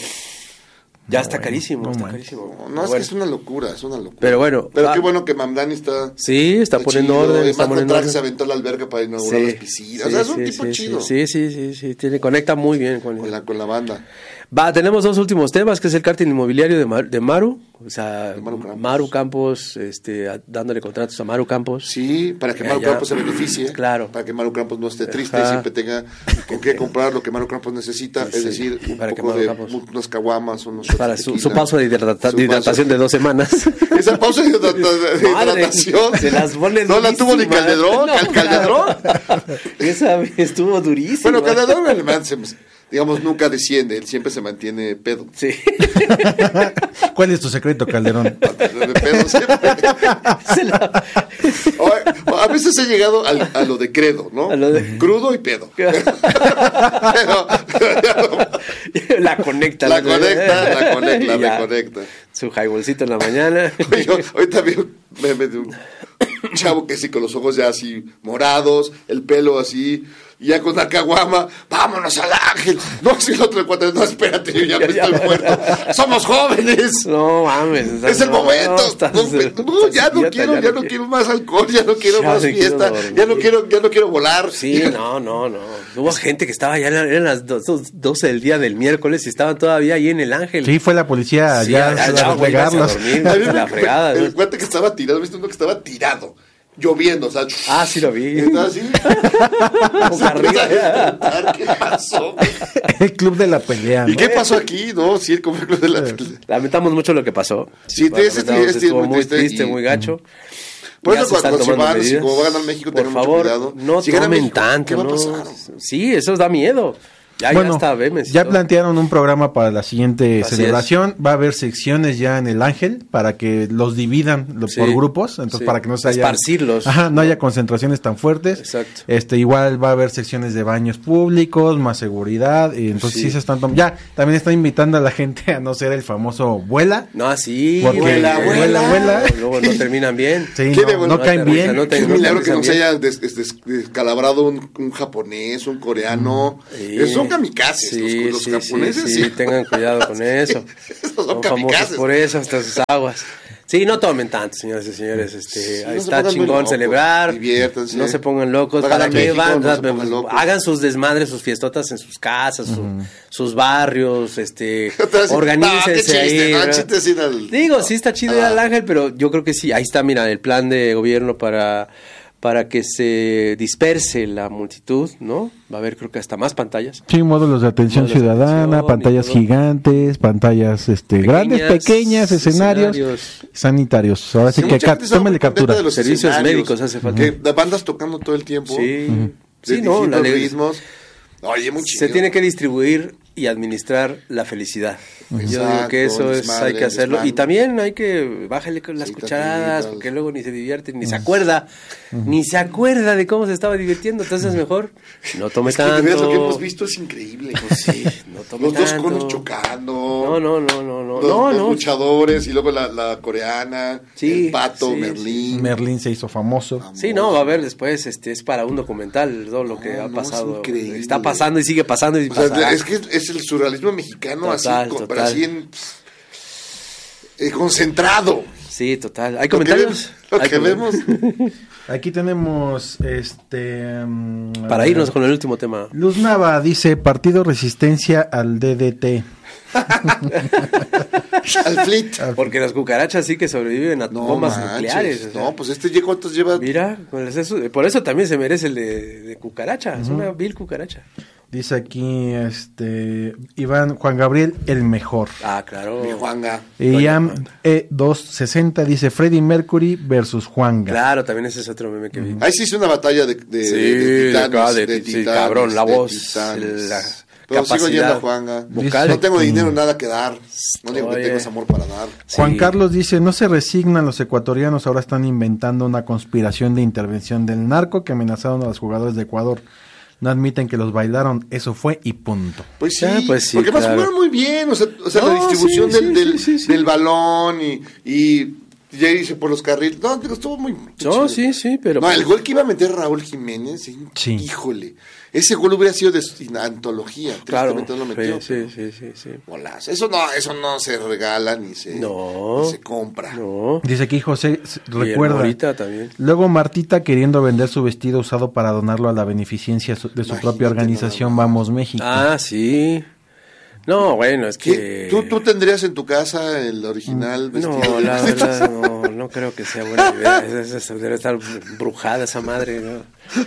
Ya no, está bueno, carísimo, no, está bueno. carísimo. No, no es bueno. que es una locura, es una locura. Pero bueno. Pero ah, qué bueno que Mamdani está... Sí, está poniendo chido, orden. Además, está poniendo orden. orden. Se aventó la alberca para inaugurar sí, las piscinas. Sí, o sea, es un sí, tipo sí, chido. Sí, sí, sí, sí. Tiene, conecta muy bien con, con, la, con la banda. Va, tenemos dos últimos temas, que es el cártel inmobiliario de, Mar, de Maru. O sea, Maru Campos. Maru Campos, este, a, dándole contratos a Maru Campos. Sí, para que Maru Campos se beneficie. Claro. Para que Maru Campos no esté triste Ajá. y siempre tenga con qué comprar lo que Maru Campos necesita. Sí, es decir, un para poco de Campos, unas caguamas, unos para su, su pausa de, hidrata, de hidratación de dos semanas. Esa pausa de, hidrata, de hidratación. Se las pone no la tuvo ni Calderón. No, Cal Calderón. Esa estuvo durísima. Bueno, Calderón, digamos, nunca desciende, él siempre se mantiene pedo. Sí. ¿Cuál es tu secreto, Calderón? De pedo siempre. La... O, a veces he llegado al, a lo de credo, ¿no? A lo de... Crudo y pedo. Pero, la conecta. La, la conecta, la conecta, la conecta. Su highballcito en la mañana. Yo, ahorita vi un meme de un chavo que sí, con los ojos ya así morados, el pelo así... Y ya con la caguama, vámonos al Ángel. No, si el otro de cuatro, no, espérate, yo ya me estoy muerto. Somos jóvenes. No mames. Es el no, momento. No, estás, no, no, ya no quiero, ya, ya no quiero. quiero más alcohol, ya no quiero ya más fiesta, quiero ya no quiero, ya no quiero volar. Sí, no, no, no. Hubo gente que estaba ya, eran las doce del día del miércoles y estaban todavía ahí en el Ángel. Sí, fue la policía sí, ya, ya, ya ya a pegarlos. La fregada. El cuate que estaba tirado, ¿viste uno que estaba tirado? Lloviendo, o sea. Ah, sí lo vi. ¿Estaba así? ¿Qué pasó? El club de la pelea. ¿Y ¿no? qué pasó aquí? No, sí, como el club de la pelea. Lamentamos mucho lo que pasó. Sí, bueno, ese, ese, ese estuvo muy triste, triste, y... muy gacho. Por eso cuando si van, si como va a ganar México, por favor, mucho cuidado. no si tomen México, tanto. ¿qué va a no? pasar? Sí, eso da miedo. Ya, bueno, ya está, Bemes. Ya plantearon un programa para la siguiente Así celebración. Es. Va a haber secciones ya en el Ángel para que los dividan los, sí, por grupos, entonces sí, para que no se haya esparcirlos. Ajá, no haya concentraciones tan fuertes. Exacto. Este, igual va a haber secciones de baños públicos, más seguridad, y entonces sí, sí se están tomando. Ya, también están invitando a la gente a no ser el famoso vuela. No, sí, porque vuela, vuela, vuela. Luego no terminan bien. Sí, no, no, no caen bien. No te, Qué no milagro que no se haya des, des, des, descalabrado un, un japonés, un coreano. Sí. Son kamikazes. Sí. Los, los sí, japoneses, sí, sí, sí, tengan cuidado con eso. Son, son famosos por eso, hasta sus aguas. Sí, no tomen tanto, señores y señores. Este, sí, ahí no está chingón locos, celebrar. Diviértanse. No se pongan locos. Para, para que México, van, no pongan locos. Hagan sus desmadres, sus fiestotas en sus casas, uh-huh. su, sus barrios, este, organícense no, ahí. No, chiste, sí, al... Digo, sí está chido ir al Ángel, pero yo creo que sí. Ahí está, mira, el plan de gobierno para... para que se disperse la multitud, ¿no? Va a haber creo que hasta más pantallas. Sí, módulos de atención módulos ciudadana, de atención, pantallas gigantes, pantallas este pequeñas, grandes, pequeños, escenarios, escenarios sanitarios. Ahora sí, sí que acá, tómele captura. De los servicios médicos hace falta. Que de bandas tocando todo el tiempo. Sí, uh-huh. sí, no, la ritmos. Oye, muy se tiene que distribuir y administrar la felicidad. Exacto, yo digo que eso es, desmadre, hay que hacerlo. Desmadre. Y también hay que bájale con las sí, cucharadas, también, porque luego ni se divierte, ni uh-huh. se acuerda, uh-huh. ni se acuerda de cómo se estaba divirtiendo. Entonces uh-huh. mejor no tome es que tanto. Lo que hemos visto es increíble. Pues sí, no tome Los tanto. dos conos chocando. No, no, no, no, no. Los, no, los no. luchadores y luego la, la coreana, sí, el pato, sí, Merlín. Sí. Merlín se hizo famoso. famoso. Sí, no, va a haber después, este, es para un documental todo lo no, que ha no, pasado. Está pasando y sigue pasando. Y o sea, es que es el surrealismo mexicano total, así, total. así en, eh, concentrado. Sí, total. ¿Hay comentarios? Lo que, vemos. Lo que vemos. Aquí tenemos este um, para irnos con el último tema. Luz Nava dice partido resistencia al D D T. Al flit. Porque las cucarachas sí que sobreviven a no bombas manches, nucleares. O sea. No, pues este ¿cuántos lleva? Mira, pues eso, por eso también se merece el de, de cucaracha. Uh-huh. Es una vil cucaracha. Dice aquí este Iván Juan Gabriel el mejor. Ah, claro. Mi Juanga. Y Iam E doscientos sesenta dice Freddie Mercury versus Juanga. Claro, también ese es otro meme que vi. Uh-huh. Ahí sí hizo una batalla de, de, sí, de titanes, de, de, de sí, titanes, cabrón, la voz, titanes. la Pero capacidad sigo yendo a Juanga. Vocal. No tengo dinero, nada que dar. No digo que tengo amor para dar. Juan sí. Carlos dice, no se resignan los ecuatorianos, ahora están inventando una conspiración de intervención del narco que amenazaron a los jugadores de Ecuador. No admiten que los bailaron, eso fue y punto. Pues sí, ah, pues sí porque claro. más jugaron muy bien, o sea, o sea no, la distribución sí, del, sí, del, sí, sí. del balón y, y ya hice por los carriles. No, digo, estuvo muy... No, chido. sí, sí, pero... No, el gol que iba a meter Raúl Jiménez, sí. híjole, ese gol hubiera sido de antología. Claro, no lo metió, sí, sí, sí, sí. Bolas. Eso no, eso no se regala ni se, no, ni se compra. No. Dice aquí José, recuerda. Ahorita también. Luego Martita queriendo vender su vestido usado para donarlo a la beneficencia de su Imagínate propia organización Vamos México. Ah, sí. No, bueno, es que... ¿Tú, ¿Tú tendrías en tu casa el original vestido? No, la verdad, no, no creo que sea buena idea. Es, es, debe estar brujada esa madre, ¿no?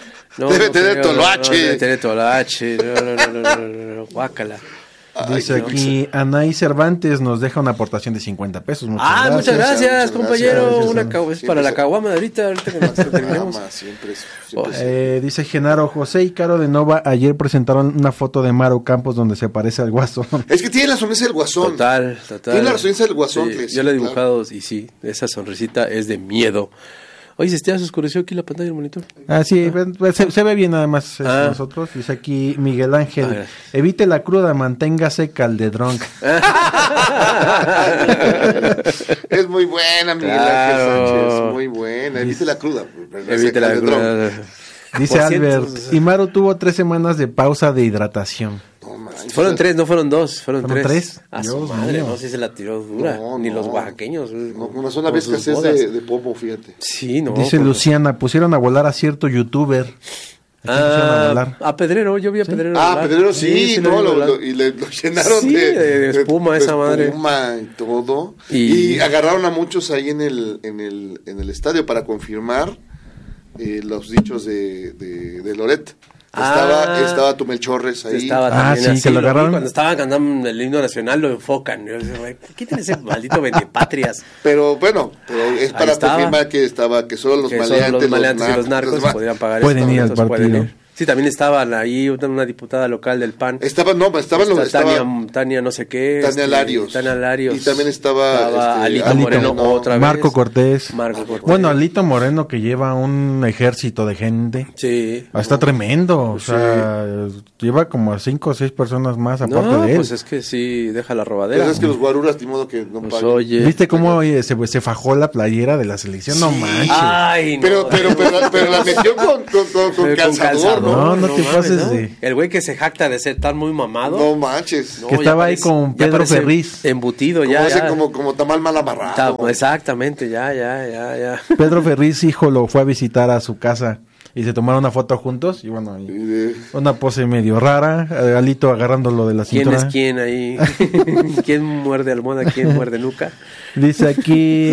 no debe no tener creo, toloache. No, no, debe tener toloache. No, no, no, no, no, no, no, guácala. Dice Ay, aquí, no. Anaí Cervantes nos deja una aportación de cincuenta pesos. Muchas ah, gracias. muchas gracias, muchas compañero. gracias. Una ca- es para la caguama de ahorita, ahorita que nos terminemos. Siempre, siempre, eh, dice Genaro, José y Caro de Nova ayer presentaron una foto de Maru Campos donde se parece al Guasón. Es que tiene la sonrisa del Guasón. Total, total. Tiene la sonrisa del Guasón. Sí, yo la he dibujado claro. Y sí, esa sonrisita es de miedo. Oye, ¿se te oscureció aquí la pantalla del monitor? Ah, sí, ah. Se, se ve bien nada más ah. nosotros. Dice aquí Miguel Ángel, ah, evite la cruda, manténgase caldedrón. Es muy buena, Miguel claro. Ángel Sánchez, muy buena. Evite la cruda. Evite la cruda. Dice Albert, y Maru tuvo tres semanas de pausa de hidratación. No, manches. Fueron tres, no fueron dos, fueron, ¿Fueron tres. tres? A su Dios madre, mío. no sé si se la tiró dura, No, ni no. los oaxaqueños. No, una sola vez que haces de, de popo, fíjate. Sí, no. Dice pues, Luciana, pusieron a volar a cierto youtuber. ¿A quién pusieron a Ah, volar? a Pedrero, yo vi a ¿Sí? Pedrero. Ah, volar. Pedrero sí, sí no, vi lo, volar. lo- y le lo llenaron Sí, de, de espuma esa madre. espuma y todo. Y- Y... agarraron a muchos ahí en el, en el, en el estadio para confirmar eh, los dichos de, de, de Loret. Estaba, Ah. estaba Tumelchorres ahí. Estaba Ah, también sí, así, que lo vi agarraron. Cuando estaban cantando el himno nacional lo enfocan. Yo decía, güey, quiten ese maldito vendepatrias. Pero bueno, pero es Ahí para estaba. confirmar que estaba, que solo los Que solo maleantes, los maleantes y los narcos, narcos va- podían pagar Pueden esos ir al boletos, pueden partido. ir. Sí, también estaban ahí una, una diputada local del P A N. Estaban, no, estaban los, Está estaba Tania, Tania no sé qué. Tania este, Larios. Tania Larios. Y también estaba, este, Alito, Alito Moreno, Moreno. otra vez. Marco Cortés. Marco Cortés. Bueno, Alito Moreno que lleva un ejército de gente. Sí. Ah, está tremendo. O Sí. sea, lleva como a cinco o seis personas más aparte No, de él. pues es que sí, deja la Pero robadera. es que los guaruras, ni modo que no Pues paguen. oye. ¿Viste cómo oye, se, se fajó la playera de la selección? No Sí. manches. Ay, no. Pero, pero, pero, la- pero la metió con, con, con, con Con calzador, ¿no? No, no te pases ¿no? de- El güey que se jacta de ser tan muy mamado. No manches. No, Que ya estaba ahí parece- con ya Pedro parece Ferriz. Embutido, Como, ya. ese, ya. como, como tamal mal amarrado. Ta- Exactamente, ya, ya, ya, ya. Pedro Ferriz, hijo, lo fue a visitar a su casa y se tomaron una foto juntos. Y bueno, ahí, Y de- una pose medio rara. eh, Alito agarrándolo de la ¿Quién cintura. es quién ahí? ¿Quién muerde almohada? ¿Quién muerde nuca? Dice aquí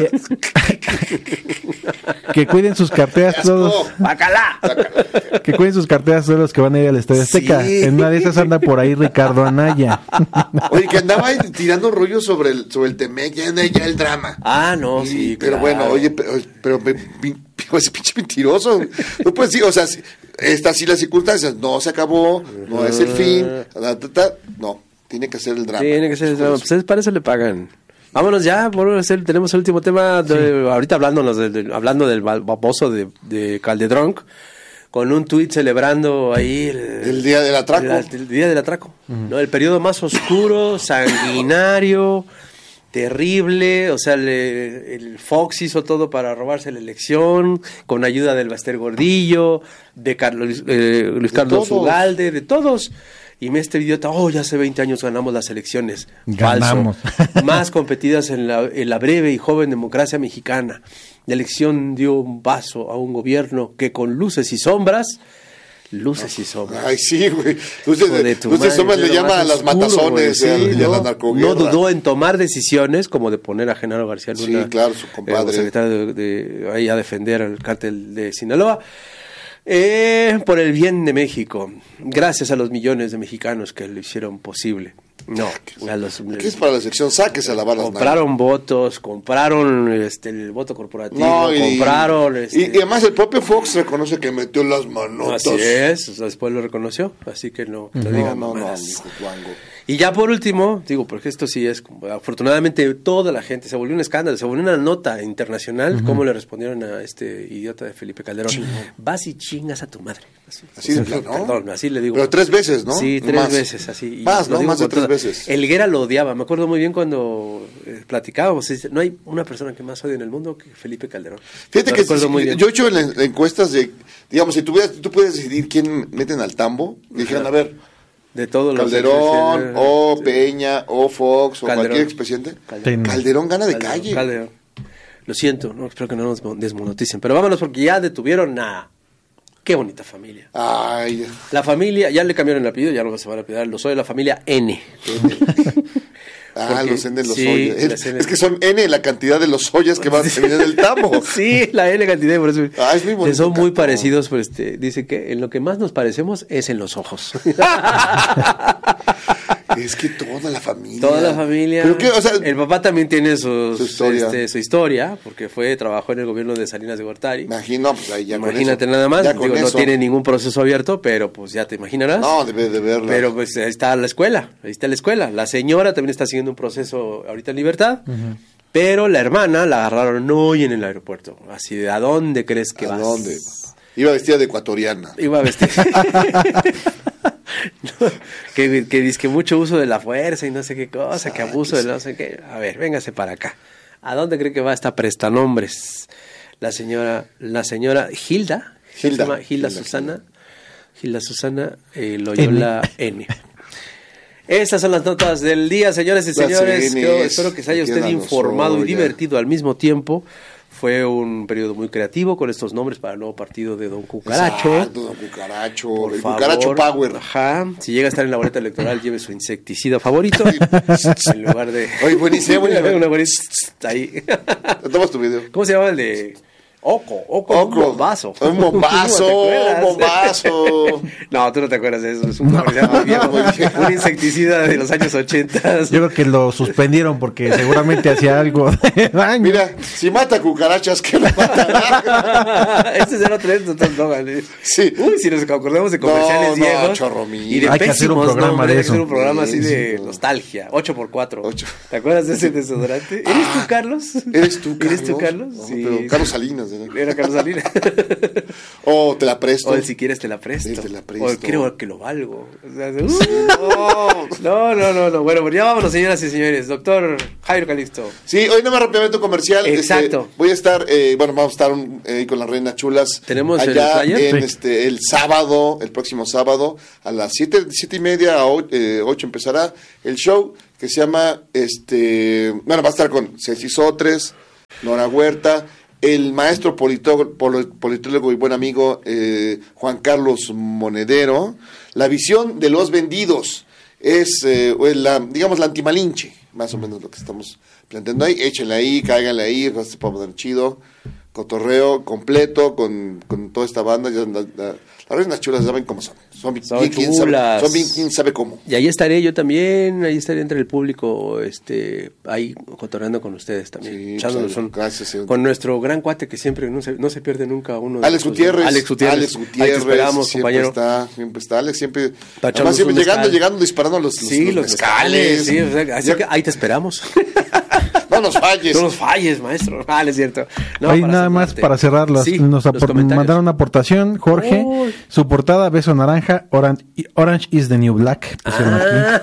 que cuiden sus carteras todos. ¡Asco! ¡Bacalá! Que cuiden sus carteras todos los que van a ir al Estadio Azteca. Sí. En una de esas anda por ahí Ricardo Anaya. Oye, que andaba ahí tirando rollos sobre el, sobre el Temec, ya, ya el drama. Ah, no, Y- sí. pero claro. bueno, oye, pero, pero me- mi- ese pinche mentiroso. No puedes decir, o sea, si- estas sí las circunstancias, no se acabó, no es el fin, ta, ta, ta, no, tiene que ser el drama. Tiene que ser el drama. Pues para eso le pagan. Vámonos ya, por hacer, tenemos el último tema. De, ahorita hablándonos de, de- hablando del ba- baboso de, de Caldedronc, con un tuit celebrando ahí el, El día del atraco. El, el día del atraco. ¿No? El periodo más oscuro, sanguinario, terrible. O sea, le- el Fox hizo todo para robarse la elección, con ayuda del Baster Gordillo, de Carlos, eh, Luis De Carlos todos. Ugalde, de todos. Y me este idiota, oh, ya hace veinte años ganamos las elecciones. Ganamos. Falso. Más competidas en la, en la breve y joven democracia mexicana. La elección dio un paso a un gobierno que con luces y sombras, luces y sombras. Ay, sí, güey. Luces, Hijo de tu Luces madre, Sombras es le lo llama más a las oscuro, matazones güey, y a- sí, y a la no, narcoguerra. no dudó en tomar decisiones como de poner a Genaro García Luna, Sí, claro, su compadre. como secretario de, de- ahí a defender al cártel de Sinaloa. Eh, por el bien de México, gracias a los millones de mexicanos que lo hicieron posible. No, a los, ¿Qué es para la sección? Sáquese a lavar las compraron votos, compraron este el voto corporativo, No, y, compraron y, este, y además el propio Fox reconoce que metió las manotas. así es, o sea, después lo reconoció, así que no, no No, digan no, no, mamadas. hijo guango. Y ya por último, digo, porque esto sí es, como- afortunadamente toda la gente, se volvió un escándalo, se volvió una nota internacional, cómo le respondieron a este idiota de Felipe Calderón. Vas y chingas a tu madre. Así, Así de plano, ¿no? Perdón, así le digo. Pero tres veces, ¿no? Sí, tres Más. veces, así. Y Más, lo ¿no? digo Más de con tres toda- veces. Elguera lo odiaba, me acuerdo muy bien cuando eh, platicábamos, dice, no hay una persona que más odia en el mundo que Felipe Calderón. Fíjate Lo que recuerdo si- muy bien. yo he hecho en, en encuestas de, digamos, si tuvieras, tú puedes decidir quién meten al tambo, y dijeron, a ver, De todos los Calderón, expresidentes- o Peña, o Fox, o Calderón. cualquier expresidente. Ten- Calderón gana de Calderón, calle. Calderón. Lo siento, no, espero que no nos desmoneticen, pero vámonos porque ya detuvieron a... Qué bonita familia. Ay, La familia, ya le cambiaron el apellido, ya no se van a pedir, lo soy de la familia N. ah, Porque- los N de los sí, ollas. las Es, N. es que son N la cantidad de los ollas que van a tener en el tambo. Sí, la N cantidad, por eso. Ah, es muy bonito, Que son muy Cantón. parecidos, pues este, dice que en lo que más nos parecemos es en los ojos. Es que toda la familia. Toda la familia. Pero que, o sea, el papá también tiene sus, Su historia. este, su historia, porque fue, trabajó en el gobierno de Salinas de Gortari. imagino, pues ahí ya con Imagínate eso. nada más, Ya con digo, no eso. tiene ningún proceso abierto, pero pues ya te imaginarás. No, debe de verla. Pero pues ahí está la escuela, ahí está la escuela. La señora también está siguiendo un proceso ahorita en libertad, pero la hermana la agarraron hoy en el aeropuerto. Así de, ¿a dónde crees que ¿A vas? dónde? Iba vestida de ecuatoriana. Iba a vestir. No, que, que dice que mucho uso de la fuerza y no sé qué cosa, que abuso de no sé qué. A ver, véngase para acá. ¿A dónde cree que va esta prestanombres? La señora, la señora Hilda, Hilda. Se llama Hilda, Hilda Susana. Hilda Susana eh, Loyola N. N. Estas son las notas del día, señores y señores. Yo espero que se haya usted informado y divertido al mismo tiempo. Fue un periodo muy creativo con estos nombres para el nuevo partido de Don Cucaracho. Exacto, Don Cucaracho. Por el favor, Cucaracho Power. Ajá. Si llega a estar en la boleta electoral, lleve su insecticida favorito. En lugar de... Oye, buenísimo, buenísimo. Una buenísima... Ahí. Tomas tu video. ¿Cómo se llama el de...? Oco, Oco, Oco, un bombazo. Un bombazo, un bombazo. No, tú no te acuerdas de eso. Es un, un insecticida de los años ochenta. Yo creo que lo suspendieron porque seguramente hacía algo de daño. Mira, si mata cucarachas, ¿qué lo matará? Este es el otro eslogan. Sí. Uy, si nos acordamos de comerciales no, viejos. No, chorromil. Y de hay pésimos, que hacer un programa no, de hay eso. que hacer un programa así de nostalgia. ocho por cuatro. ocho. ¿Te acuerdas de ese desodorante? ¿Eres ah, tú, Carlos? ¿Eres tú, Carlos? ¿Eres tú, Carlos? No, sí. Pero Carlos Salinas. ¿no? Era Carlos Salinas. O oh, te la presto. O el si quieres te la presto. Sí, te la presto. O creo que lo valgo. O sea, uh, no, no, no, no. Bueno, pues ya vámonos, señoras y señores. Doctor Jairo Calixto. Sí, hoy no me rápidamente comercial. Exacto. Este, voy a estar, eh, bueno, vamos a estar un, eh, con las Reinas Chulas. Tenemos allá el en sí. este el sábado, el próximo sábado, a las siete, siete y media a ocho, eh, ocho empezará el show que se llama, este, bueno, va a estar con Ceci Sotres, Nora Huerta, el maestro politólogo, politólogo y buen amigo eh, Juan Carlos Monedero. La visión de los vendidos es, eh, la, digamos, la antimalinche, más o menos lo que estamos planteando ahí. Échenle ahí, cáiganle ahí, va a ser poder chido, cotorreo completo con, con toda esta banda. Ya, la, la, las Reinas Chulas saben cómo son. Son bien, son bien, quién sabe, son bien quién sabe cómo. Y ahí estaré yo también, ahí estaré entre el público, este, ahí cotorreando con ustedes también. Sí, echándonos pues, un, gracias, señor. Con nuestro gran cuate que siempre no se, no se pierde nunca uno. Alex de Gutiérrez. Alex Gutiérrez. Alex Gutiérrez. Ahí te esperamos, siempre compañero. Está, siempre está Alex, siempre. Además, siempre llegando, mezcal. llegando, disparando los, los, sí, los, los mezcales. Sí, o sea, así ya. Que ahí te esperamos. No nos falles. No nos falles, maestro. Ah, no es cierto. No, Ahí nada más para cerrar, las, sí, nos apor- mandaron una aportación, Jorge. Oh. Su portada, beso naranja, Orange, Orange is the New Black. Ah.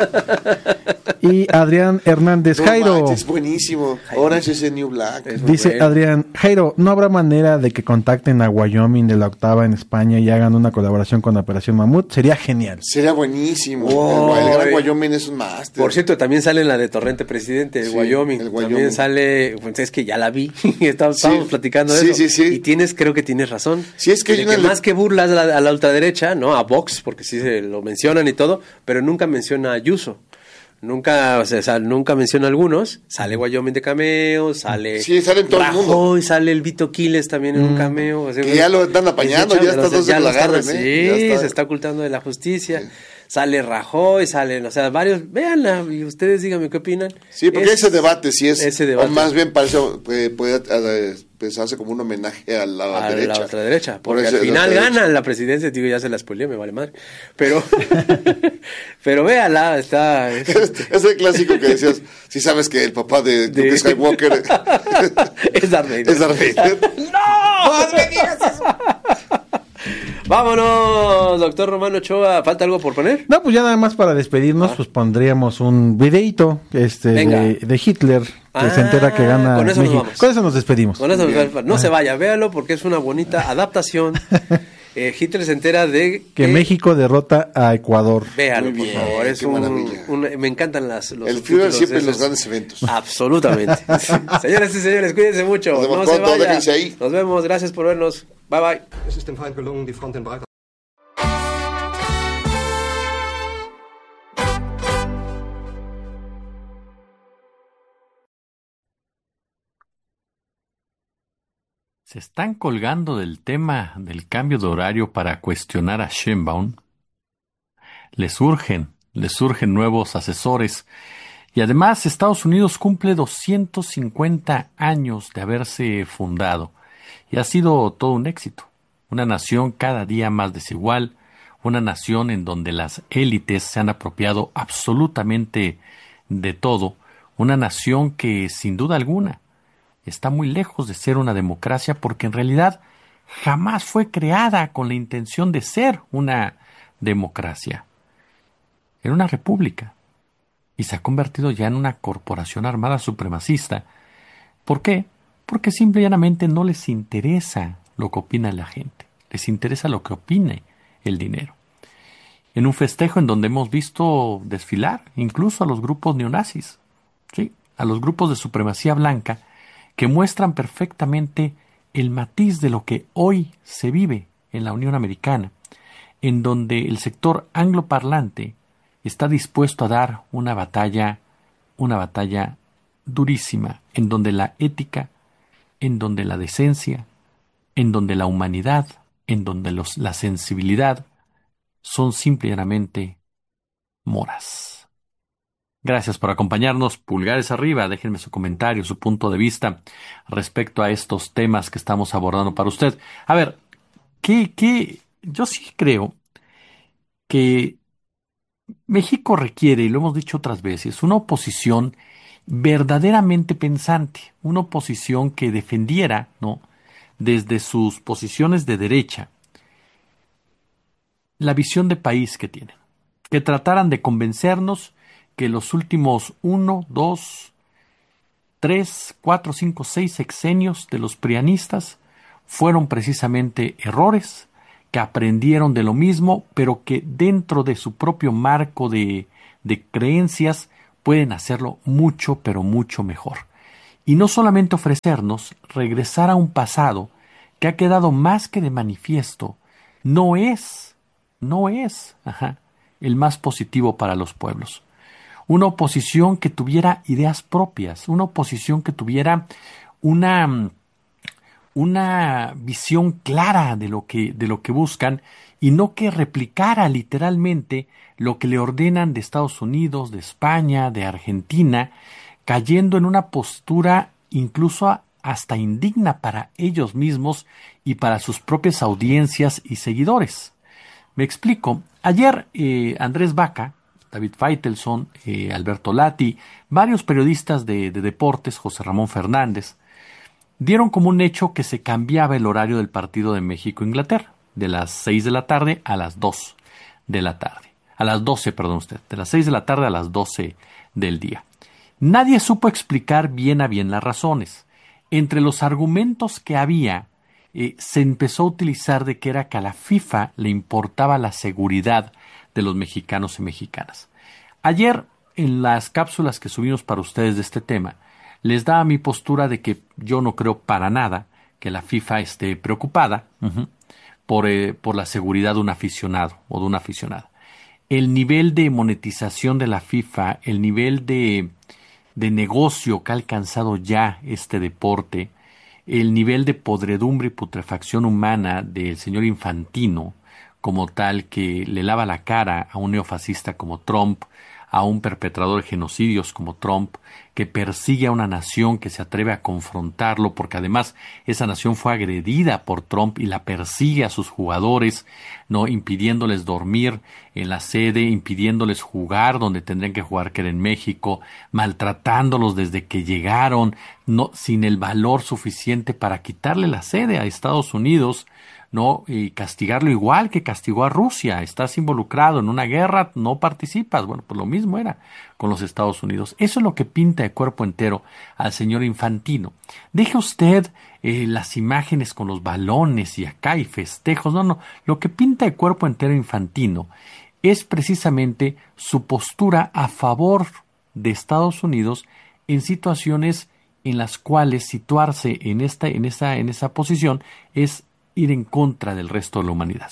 Aquí. Y Adrián Hernández, no, Jairo. Es buenísimo. Orange is the New Black. Dice bueno. Adrián, Jairo, ¿no habrá manera de que contacten a Wyoming de la octava en España y hagan una colaboración con Operación Mamut? Sería genial. Sería buenísimo. Oh, el, el gran Wyoming es un máster. Por cierto, también sale en la de Torrente Presidente, el sí, Wyoming. El Wyoming. También sale, pues es que ya la vi. Estábamos sí. platicando de sí, eso. Sí, sí. Y tienes, creo que tienes razón. Sí, es que, que le... más que burlas a la, a la ultraderecha, ¿no? A Vox, porque sí se lo mencionan y todo, pero nunca menciona a Ayuso. Nunca, o sea, nunca menciona a algunos. Sale Wyoming de cameo, sale sí, sale en todo Rajoy, el mundo. Y sale el Vito Quiles también en mm. un cameo. O sea, que ya lo están apañando, ya está todo se lo agarren, Sí, ¿eh? está. Se está ocultando de la justicia. Sí. Sale Rajoy, salen, o sea, varios, véanla y ustedes díganme qué opinan. Sí, porque es, ese debate sí es, ese debate. o más bien parece, puede, puede pensarse como un homenaje a la a derecha. A la ultraderecha, porque Por al final ganan la presidencia, digo, ya se la spoileé, me vale madre. Pero, pero véanla, está... Es, este... es el clásico que decías, si sabes que el papá de, de... Luke Skywalker es Darth Vader. Es Darth Vader. ¡No! ¡No me digas eso! Vámonos, doctor Romano Ochoa. ¿Falta algo por poner? No, pues ya nada más para despedirnos, ah. pues pondríamos un videíto este de, de Hitler, que ah, se entera que gana con eso México. Nos vamos. Con eso nos despedimos. Con eso nos no ah. se vaya, véalo porque es una bonita adaptación. eh, Hitler se entera de que, que México derrota a Ecuador. Véalo, por favor. Es un, un, me encantan las los el Führer siempre en los grandes eventos. Absolutamente. Señoras y señores, cuídense mucho. Nos no pronto, se vaya. Ahí. Nos vemos. Gracias por vernos. Bye bye. Es ist dem Feind gelungen, die Front in breiter ¿Se están colgando del tema del cambio de horario para cuestionar a Sheinbaum? Les surgen, les surgen nuevos asesores. Y además Estados Unidos cumple doscientos cincuenta años de haberse fundado. Y ha sido todo un éxito. Una nación cada día más desigual. Una nación en donde las élites se han apropiado absolutamente de todo. Una nación que, sin duda alguna, está muy lejos de ser una democracia porque en realidad jamás fue creada con la intención de ser una democracia. Era una república y se ha convertido ya en una corporación armada supremacista. ¿Por qué? Porque simple y llanamente no les interesa lo que opina la gente. les interesa lo que opine el dinero. En un festejo en donde hemos visto desfilar incluso a los grupos neonazis, ¿sí? A los grupos de supremacía blanca que muestran perfectamente el matiz de lo que hoy se vive en la Unión Americana, en donde el sector angloparlante está dispuesto a dar una batalla, una batalla durísima, en donde la ética, en donde la decencia, en donde la humanidad, en donde los, la sensibilidad son simplemente moras. Gracias por acompañarnos. Pulgares arriba, déjenme su comentario, su punto de vista respecto a estos temas que estamos abordando para usted. A ver, ¿qué, qué? Yo sí creo que México requiere, y lo hemos dicho otras veces, una oposición verdaderamente pensante, una oposición que defendiera, ¿no?, desde sus posiciones de derecha, la visión de país que tienen, que trataran de convencernos que los últimos uno, dos, tres, cuatro, cinco, seis sexenios de los prianistas fueron precisamente errores, que aprendieron de lo mismo, pero que dentro de su propio marco de, de creencias pueden hacerlo mucho, pero mucho mejor. Y no solamente ofrecernos regresar a un pasado que ha quedado más que de manifiesto, no es, no es, ajá, el más positivo para los pueblos. Una oposición que tuviera ideas propias, una oposición que tuviera una, una visión clara de lo que, de lo que buscan y no que replicara literalmente lo que le ordenan de Estados Unidos, de España, de Argentina, cayendo en una postura incluso hasta indigna para ellos mismos y para sus propias audiencias y seguidores. Me explico. Ayer eh, Andrés Vaca, David Feitelson, eh, Alberto Lati, varios periodistas de, de deportes, José Ramón Fernández, dieron como un hecho que se cambiaba el horario del partido de México-Inglaterra, de las seis de la tarde a las dos de la tarde. A las doce, perdón usted, de las seis de la tarde a las doce del día. Nadie supo explicar bien a bien las razones. Entre los argumentos que había, eh, se empezó a utilizar de que era que a la FIFA le importaba la seguridad de los mexicanos y mexicanas. Ayer, en las cápsulas que subimos para ustedes de este tema, les daba mi postura de que yo no creo para nada que la FIFA esté preocupada uh-huh, por, eh, por la seguridad de un aficionado o de una aficionada. El nivel de monetización de la FIFA, el nivel de, de negocio que ha alcanzado ya este deporte, el nivel de podredumbre y putrefacción humana del señor Infantino, como tal, que le lava la cara a un neofascista como Trump, a un perpetrador de genocidios como Trump, que persigue a una nación que se atreve a confrontarlo, porque además esa nación fue agredida por Trump y la persigue a sus jugadores, no impidiéndoles dormir en la sede, impidiéndoles jugar donde tendrían que jugar, que era en México, maltratándolos desde que llegaron, no, sin el valor suficiente para quitarle la sede a Estados Unidos, ¿no? Y castigarlo igual que castigó a Rusia. Estás involucrado en una guerra, no participas. Bueno, pues lo mismo era con los Estados Unidos. Eso es lo que pinta de cuerpo entero al señor Infantino. Deje usted eh, las imágenes con los balones y acá y festejos. No, no. Lo que pinta de cuerpo entero Infantino es precisamente su postura a favor de Estados Unidos en situaciones en las cuales situarse en esta, en esa, en esa posición es ir en contra del resto de la humanidad.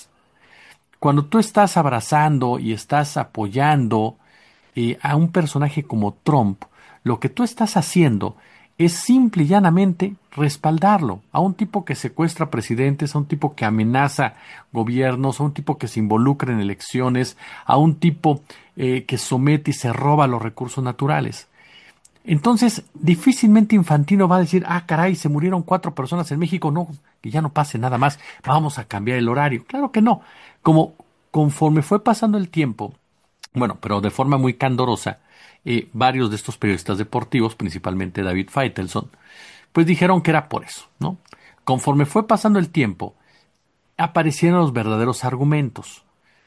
Cuando tú estás abrazando y estás apoyando eh, a un personaje como Trump, lo que tú estás haciendo es simple y llanamente respaldarlo, a un tipo que secuestra presidentes, a un tipo que amenaza gobiernos, a un tipo que se involucra en elecciones, a un tipo eh, que somete y se roba los recursos naturales. Entonces, difícilmente Infantino va a decir, ah, caray, se murieron cuatro personas en México, no, que ya no pase nada más, vamos a cambiar el horario. Claro que no. Como conforme fue pasando el tiempo, bueno, pero de forma muy candorosa, eh, varios de estos periodistas deportivos, principalmente David Feitelson, pues dijeron que era por eso, ¿no? Conforme fue pasando el tiempo, aparecieron los verdaderos argumentos.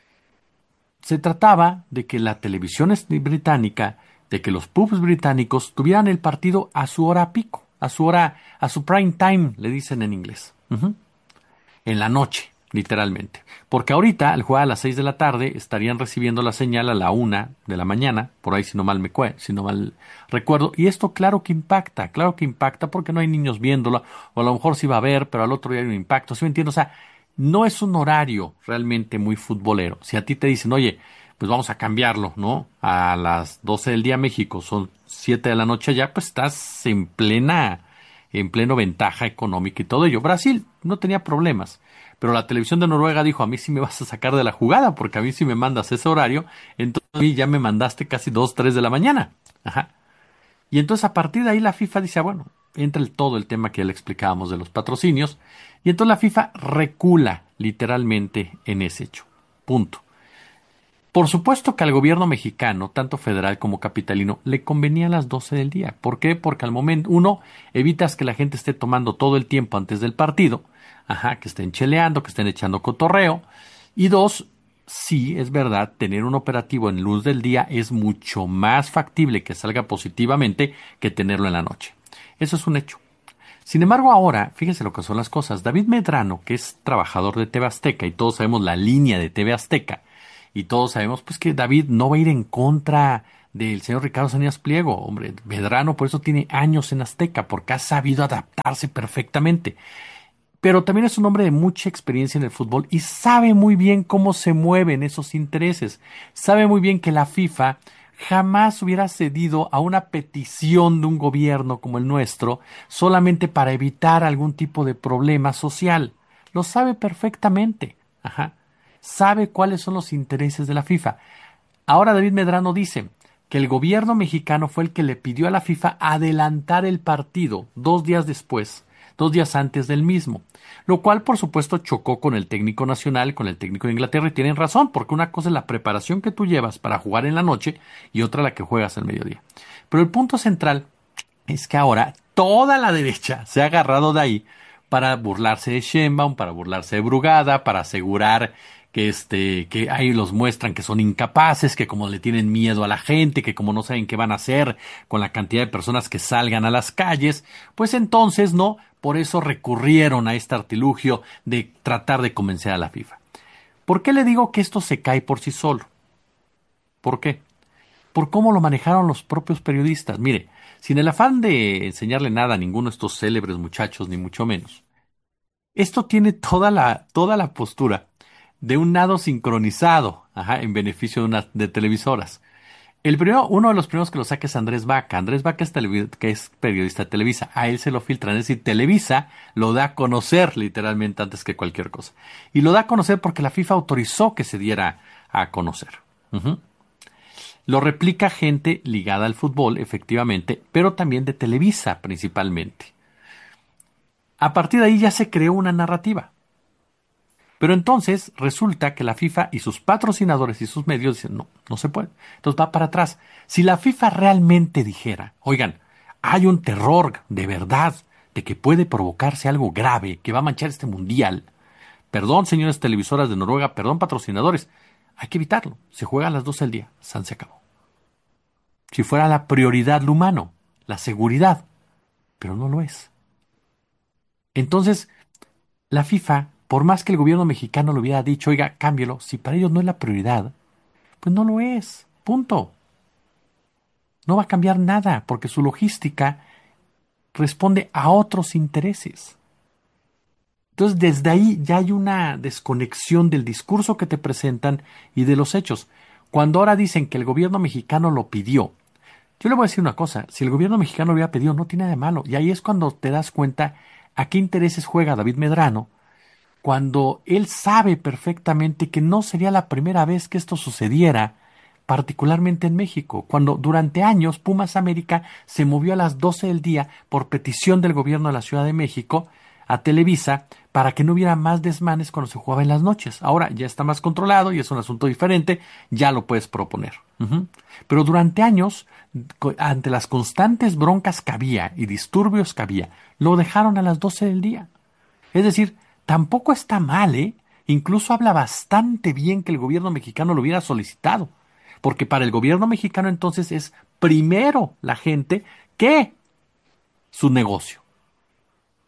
Se trataba de que la televisión británica, de que los pubs británicos tuvieran el partido a su hora pico, a su hora, a su prime time, le dicen en inglés, uh-huh, en la noche, literalmente. Porque ahorita, al jugar a las seis de la tarde, estarían recibiendo la señal a la una de la mañana, por ahí si no mal me cue, si no mal recuerdo, y esto claro que impacta, claro que impacta porque no hay niños viéndola, o a lo mejor sí va a haber, pero al otro día hay un impacto, ¿sí me entiendo? O sea, no es un horario realmente muy futbolero. Si a ti te dicen, oye, pues vamos a cambiarlo, ¿no? A las doce del día México, son siete de la noche allá, pues estás en plena, en pleno ventaja económica y todo ello. Brasil no tenía problemas, pero la televisión de Noruega dijo, a mí sí me vas a sacar de la jugada, porque a mí sí me mandas ese horario, entonces a mí ya me mandaste casi dos, tres de la mañana. Ajá. Y entonces a partir de ahí la FIFA dice, ah, bueno, entra el, todo el tema que ya le explicábamos de los patrocinios, y entonces la FIFA recula literalmente en ese hecho. Punto. Por supuesto que al gobierno mexicano, tanto federal como capitalino, le convenía a las doce del día. ¿Por qué? Porque al momento, uno, evitas que la gente esté tomando todo el tiempo antes del partido, ajá, que estén cheleando, que estén echando cotorreo, y dos, sí, es verdad, tener un operativo en luz del día es mucho más factible que salga positivamente que tenerlo en la noche. Eso es un hecho. Sin embargo, ahora, fíjense lo que son las cosas. David Medrano, que es trabajador de T V Azteca, y todos sabemos la línea de T V Azteca, y todos sabemos pues que David no va a ir en contra del señor Ricardo Salinas Pliego. Hombre, Medrano por eso tiene años en Azteca, porque ha sabido adaptarse perfectamente. Pero también es un hombre de mucha experiencia en el fútbol y sabe muy bien cómo se mueven esos intereses. Sabe muy bien que la FIFA jamás hubiera cedido a una petición de un gobierno como el nuestro solamente para evitar algún tipo de problema social. Lo sabe perfectamente. Ajá. Sabe cuáles son los intereses de la FIFA. Ahora David Medrano dice que el gobierno mexicano fue el que le pidió a la FIFA adelantar el partido dos días después, dos días antes del mismo, lo cual por supuesto chocó con el técnico nacional, con el técnico de Inglaterra, y tienen razón, porque una cosa es la preparación que tú llevas para jugar en la noche y otra la que juegas al mediodía. Pero el punto central es que ahora toda la derecha se ha agarrado de ahí para burlarse de Sheinbaum, para burlarse de Brugada, para asegurar que este, que ahí los muestran que son incapaces, que como le tienen miedo a la gente, que como no saben qué van a hacer con la cantidad de personas que salgan a las calles, pues entonces no, por eso recurrieron a este artilugio de tratar de convencer a la FIFA. ¿Por qué le digo que esto se cae por sí solo? ¿Por qué? Por cómo lo manejaron los propios periodistas. Mire, sin el afán de enseñarle nada a ninguno de estos célebres muchachos, ni mucho menos, esto tiene toda la, toda la postura de un nado sincronizado, ajá, en beneficio de una de televisoras. El primero, uno de los primeros que lo saca es Andrés Vaca. Andrés Vaca es, televi- que es periodista de Televisa. A él se lo filtran. Es decir, Televisa lo da a conocer literalmente antes que cualquier cosa. Y lo da a conocer porque la FIFA autorizó que se diera a conocer. Uh-huh. Lo replica gente ligada al fútbol, efectivamente, pero también de Televisa principalmente. A partir de ahí ya se creó una narrativa. Pero entonces resulta que la FIFA y sus patrocinadores y sus medios dicen, no, no se puede. Entonces va para atrás. Si la FIFA realmente dijera, oigan, hay un terror de verdad de que puede provocarse algo grave que va a manchar este mundial, perdón, señores televisoras de Noruega, perdón, patrocinadores, hay que evitarlo. Se juega a las doce del día, San se acabó. Si fuera la prioridad lo humano, la seguridad, pero no lo es. Entonces, la FIFA, por más que el gobierno mexicano le hubiera dicho, oiga, cámbielo, si para ellos no es la prioridad, pues no lo es, punto. No va a cambiar nada, porque su logística responde a otros intereses. Entonces, desde ahí ya hay una desconexión del discurso que te presentan y de los hechos. Cuando ahora dicen que el gobierno mexicano lo pidió, yo le voy a decir una cosa, si el gobierno mexicano lo hubiera pedido, no tiene nada de malo. Y ahí es cuando te das cuenta a qué intereses juega David Medrano, cuando él sabe perfectamente que no sería la primera vez que esto sucediera, particularmente en México, cuando durante años Pumas América se movió a las doce del día por petición del gobierno de la Ciudad de México a Televisa para que no hubiera más desmanes cuando se jugaba en las noches. Ahora ya está más controlado y es un asunto diferente, ya lo puedes proponer. Uh-huh. Pero durante años, ante las constantes broncas que había y disturbios que había, lo dejaron a las doce del día. Es decir, tampoco está mal, ¿eh? Incluso habla bastante bien que el gobierno mexicano lo hubiera solicitado. Porque para el gobierno mexicano entonces es primero la gente que su negocio.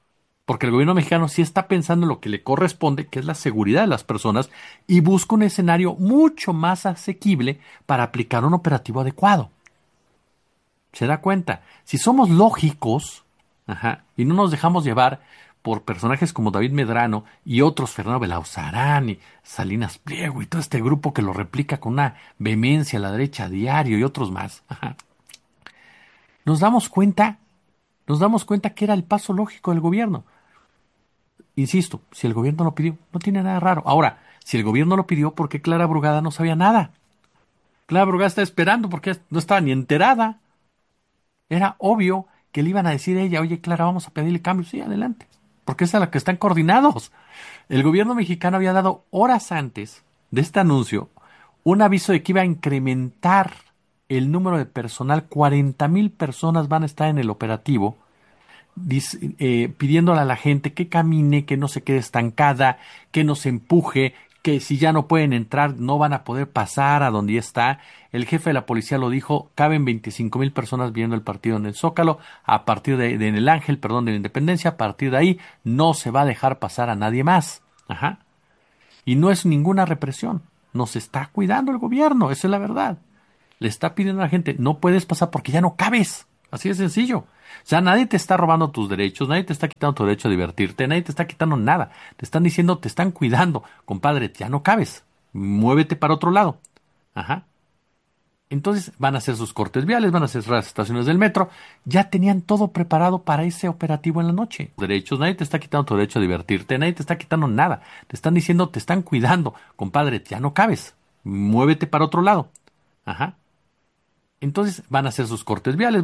Porque el gobierno mexicano sí está pensando en lo que le corresponde, que es la seguridad de las personas, y busca un escenario mucho más asequible para aplicar un operativo adecuado. ¿Se da cuenta? Si somos lógicos, ajá, y no nos dejamos llevar por personajes como David Medrano y otros, Fernando Belauzarán y Salinas Pliego y todo este grupo que lo replica con una vehemencia a la derecha a diario y otros más, ajá, nos damos cuenta, nos damos cuenta que era el paso lógico del gobierno. Insisto, si el gobierno lo pidió, no tiene nada raro. Ahora, si el gobierno lo pidió, ¿por qué Clara Brugada no sabía nada? Clara Brugada está esperando porque no estaba ni enterada. Era obvio que le iban a decir a ella, oye, Clara, vamos a pedirle cambios. Sí, adelante. Porque es a la que están coordinados. El gobierno mexicano había dado horas antes de este anuncio un aviso de que iba a incrementar el número de personal. cuarenta mil personas van a estar en el operativo, Dice, eh, pidiéndole a la gente que camine, que no se quede estancada, que no se empuje, que si ya no pueden entrar no van a poder pasar a donde ya está. El jefe de la policía lo dijo, caben veinticinco mil personas viendo el partido en el Zócalo, a partir de, de en el Ángel, perdón, de la Independencia, a partir de ahí no se va a dejar pasar a nadie más. Ajá. Y no es ninguna represión, nos está cuidando el gobierno, esa es la verdad. Le está pidiendo a la gente, no puedes pasar porque ya no cabes, así de sencillo. O sea, nadie te está robando tus derechos, nadie te está quitando tu derecho a divertirte, nadie te está quitando nada. Te están diciendo, te están cuidando. Compadre, ya no cabes. Muévete para otro lado. Ajá. Entonces van a hacer sus cortes viales, van a hacer las estaciones del metro. Ya tenían todo preparado para ese operativo en la noche. Derechos, nadie te está quitando tu derecho a divertirte, nadie te está quitando nada. Te están diciendo, te están cuidando. Compadre, ya no cabes. Muévete para otro lado. Ajá. Entonces van a hacer sus cortes viales.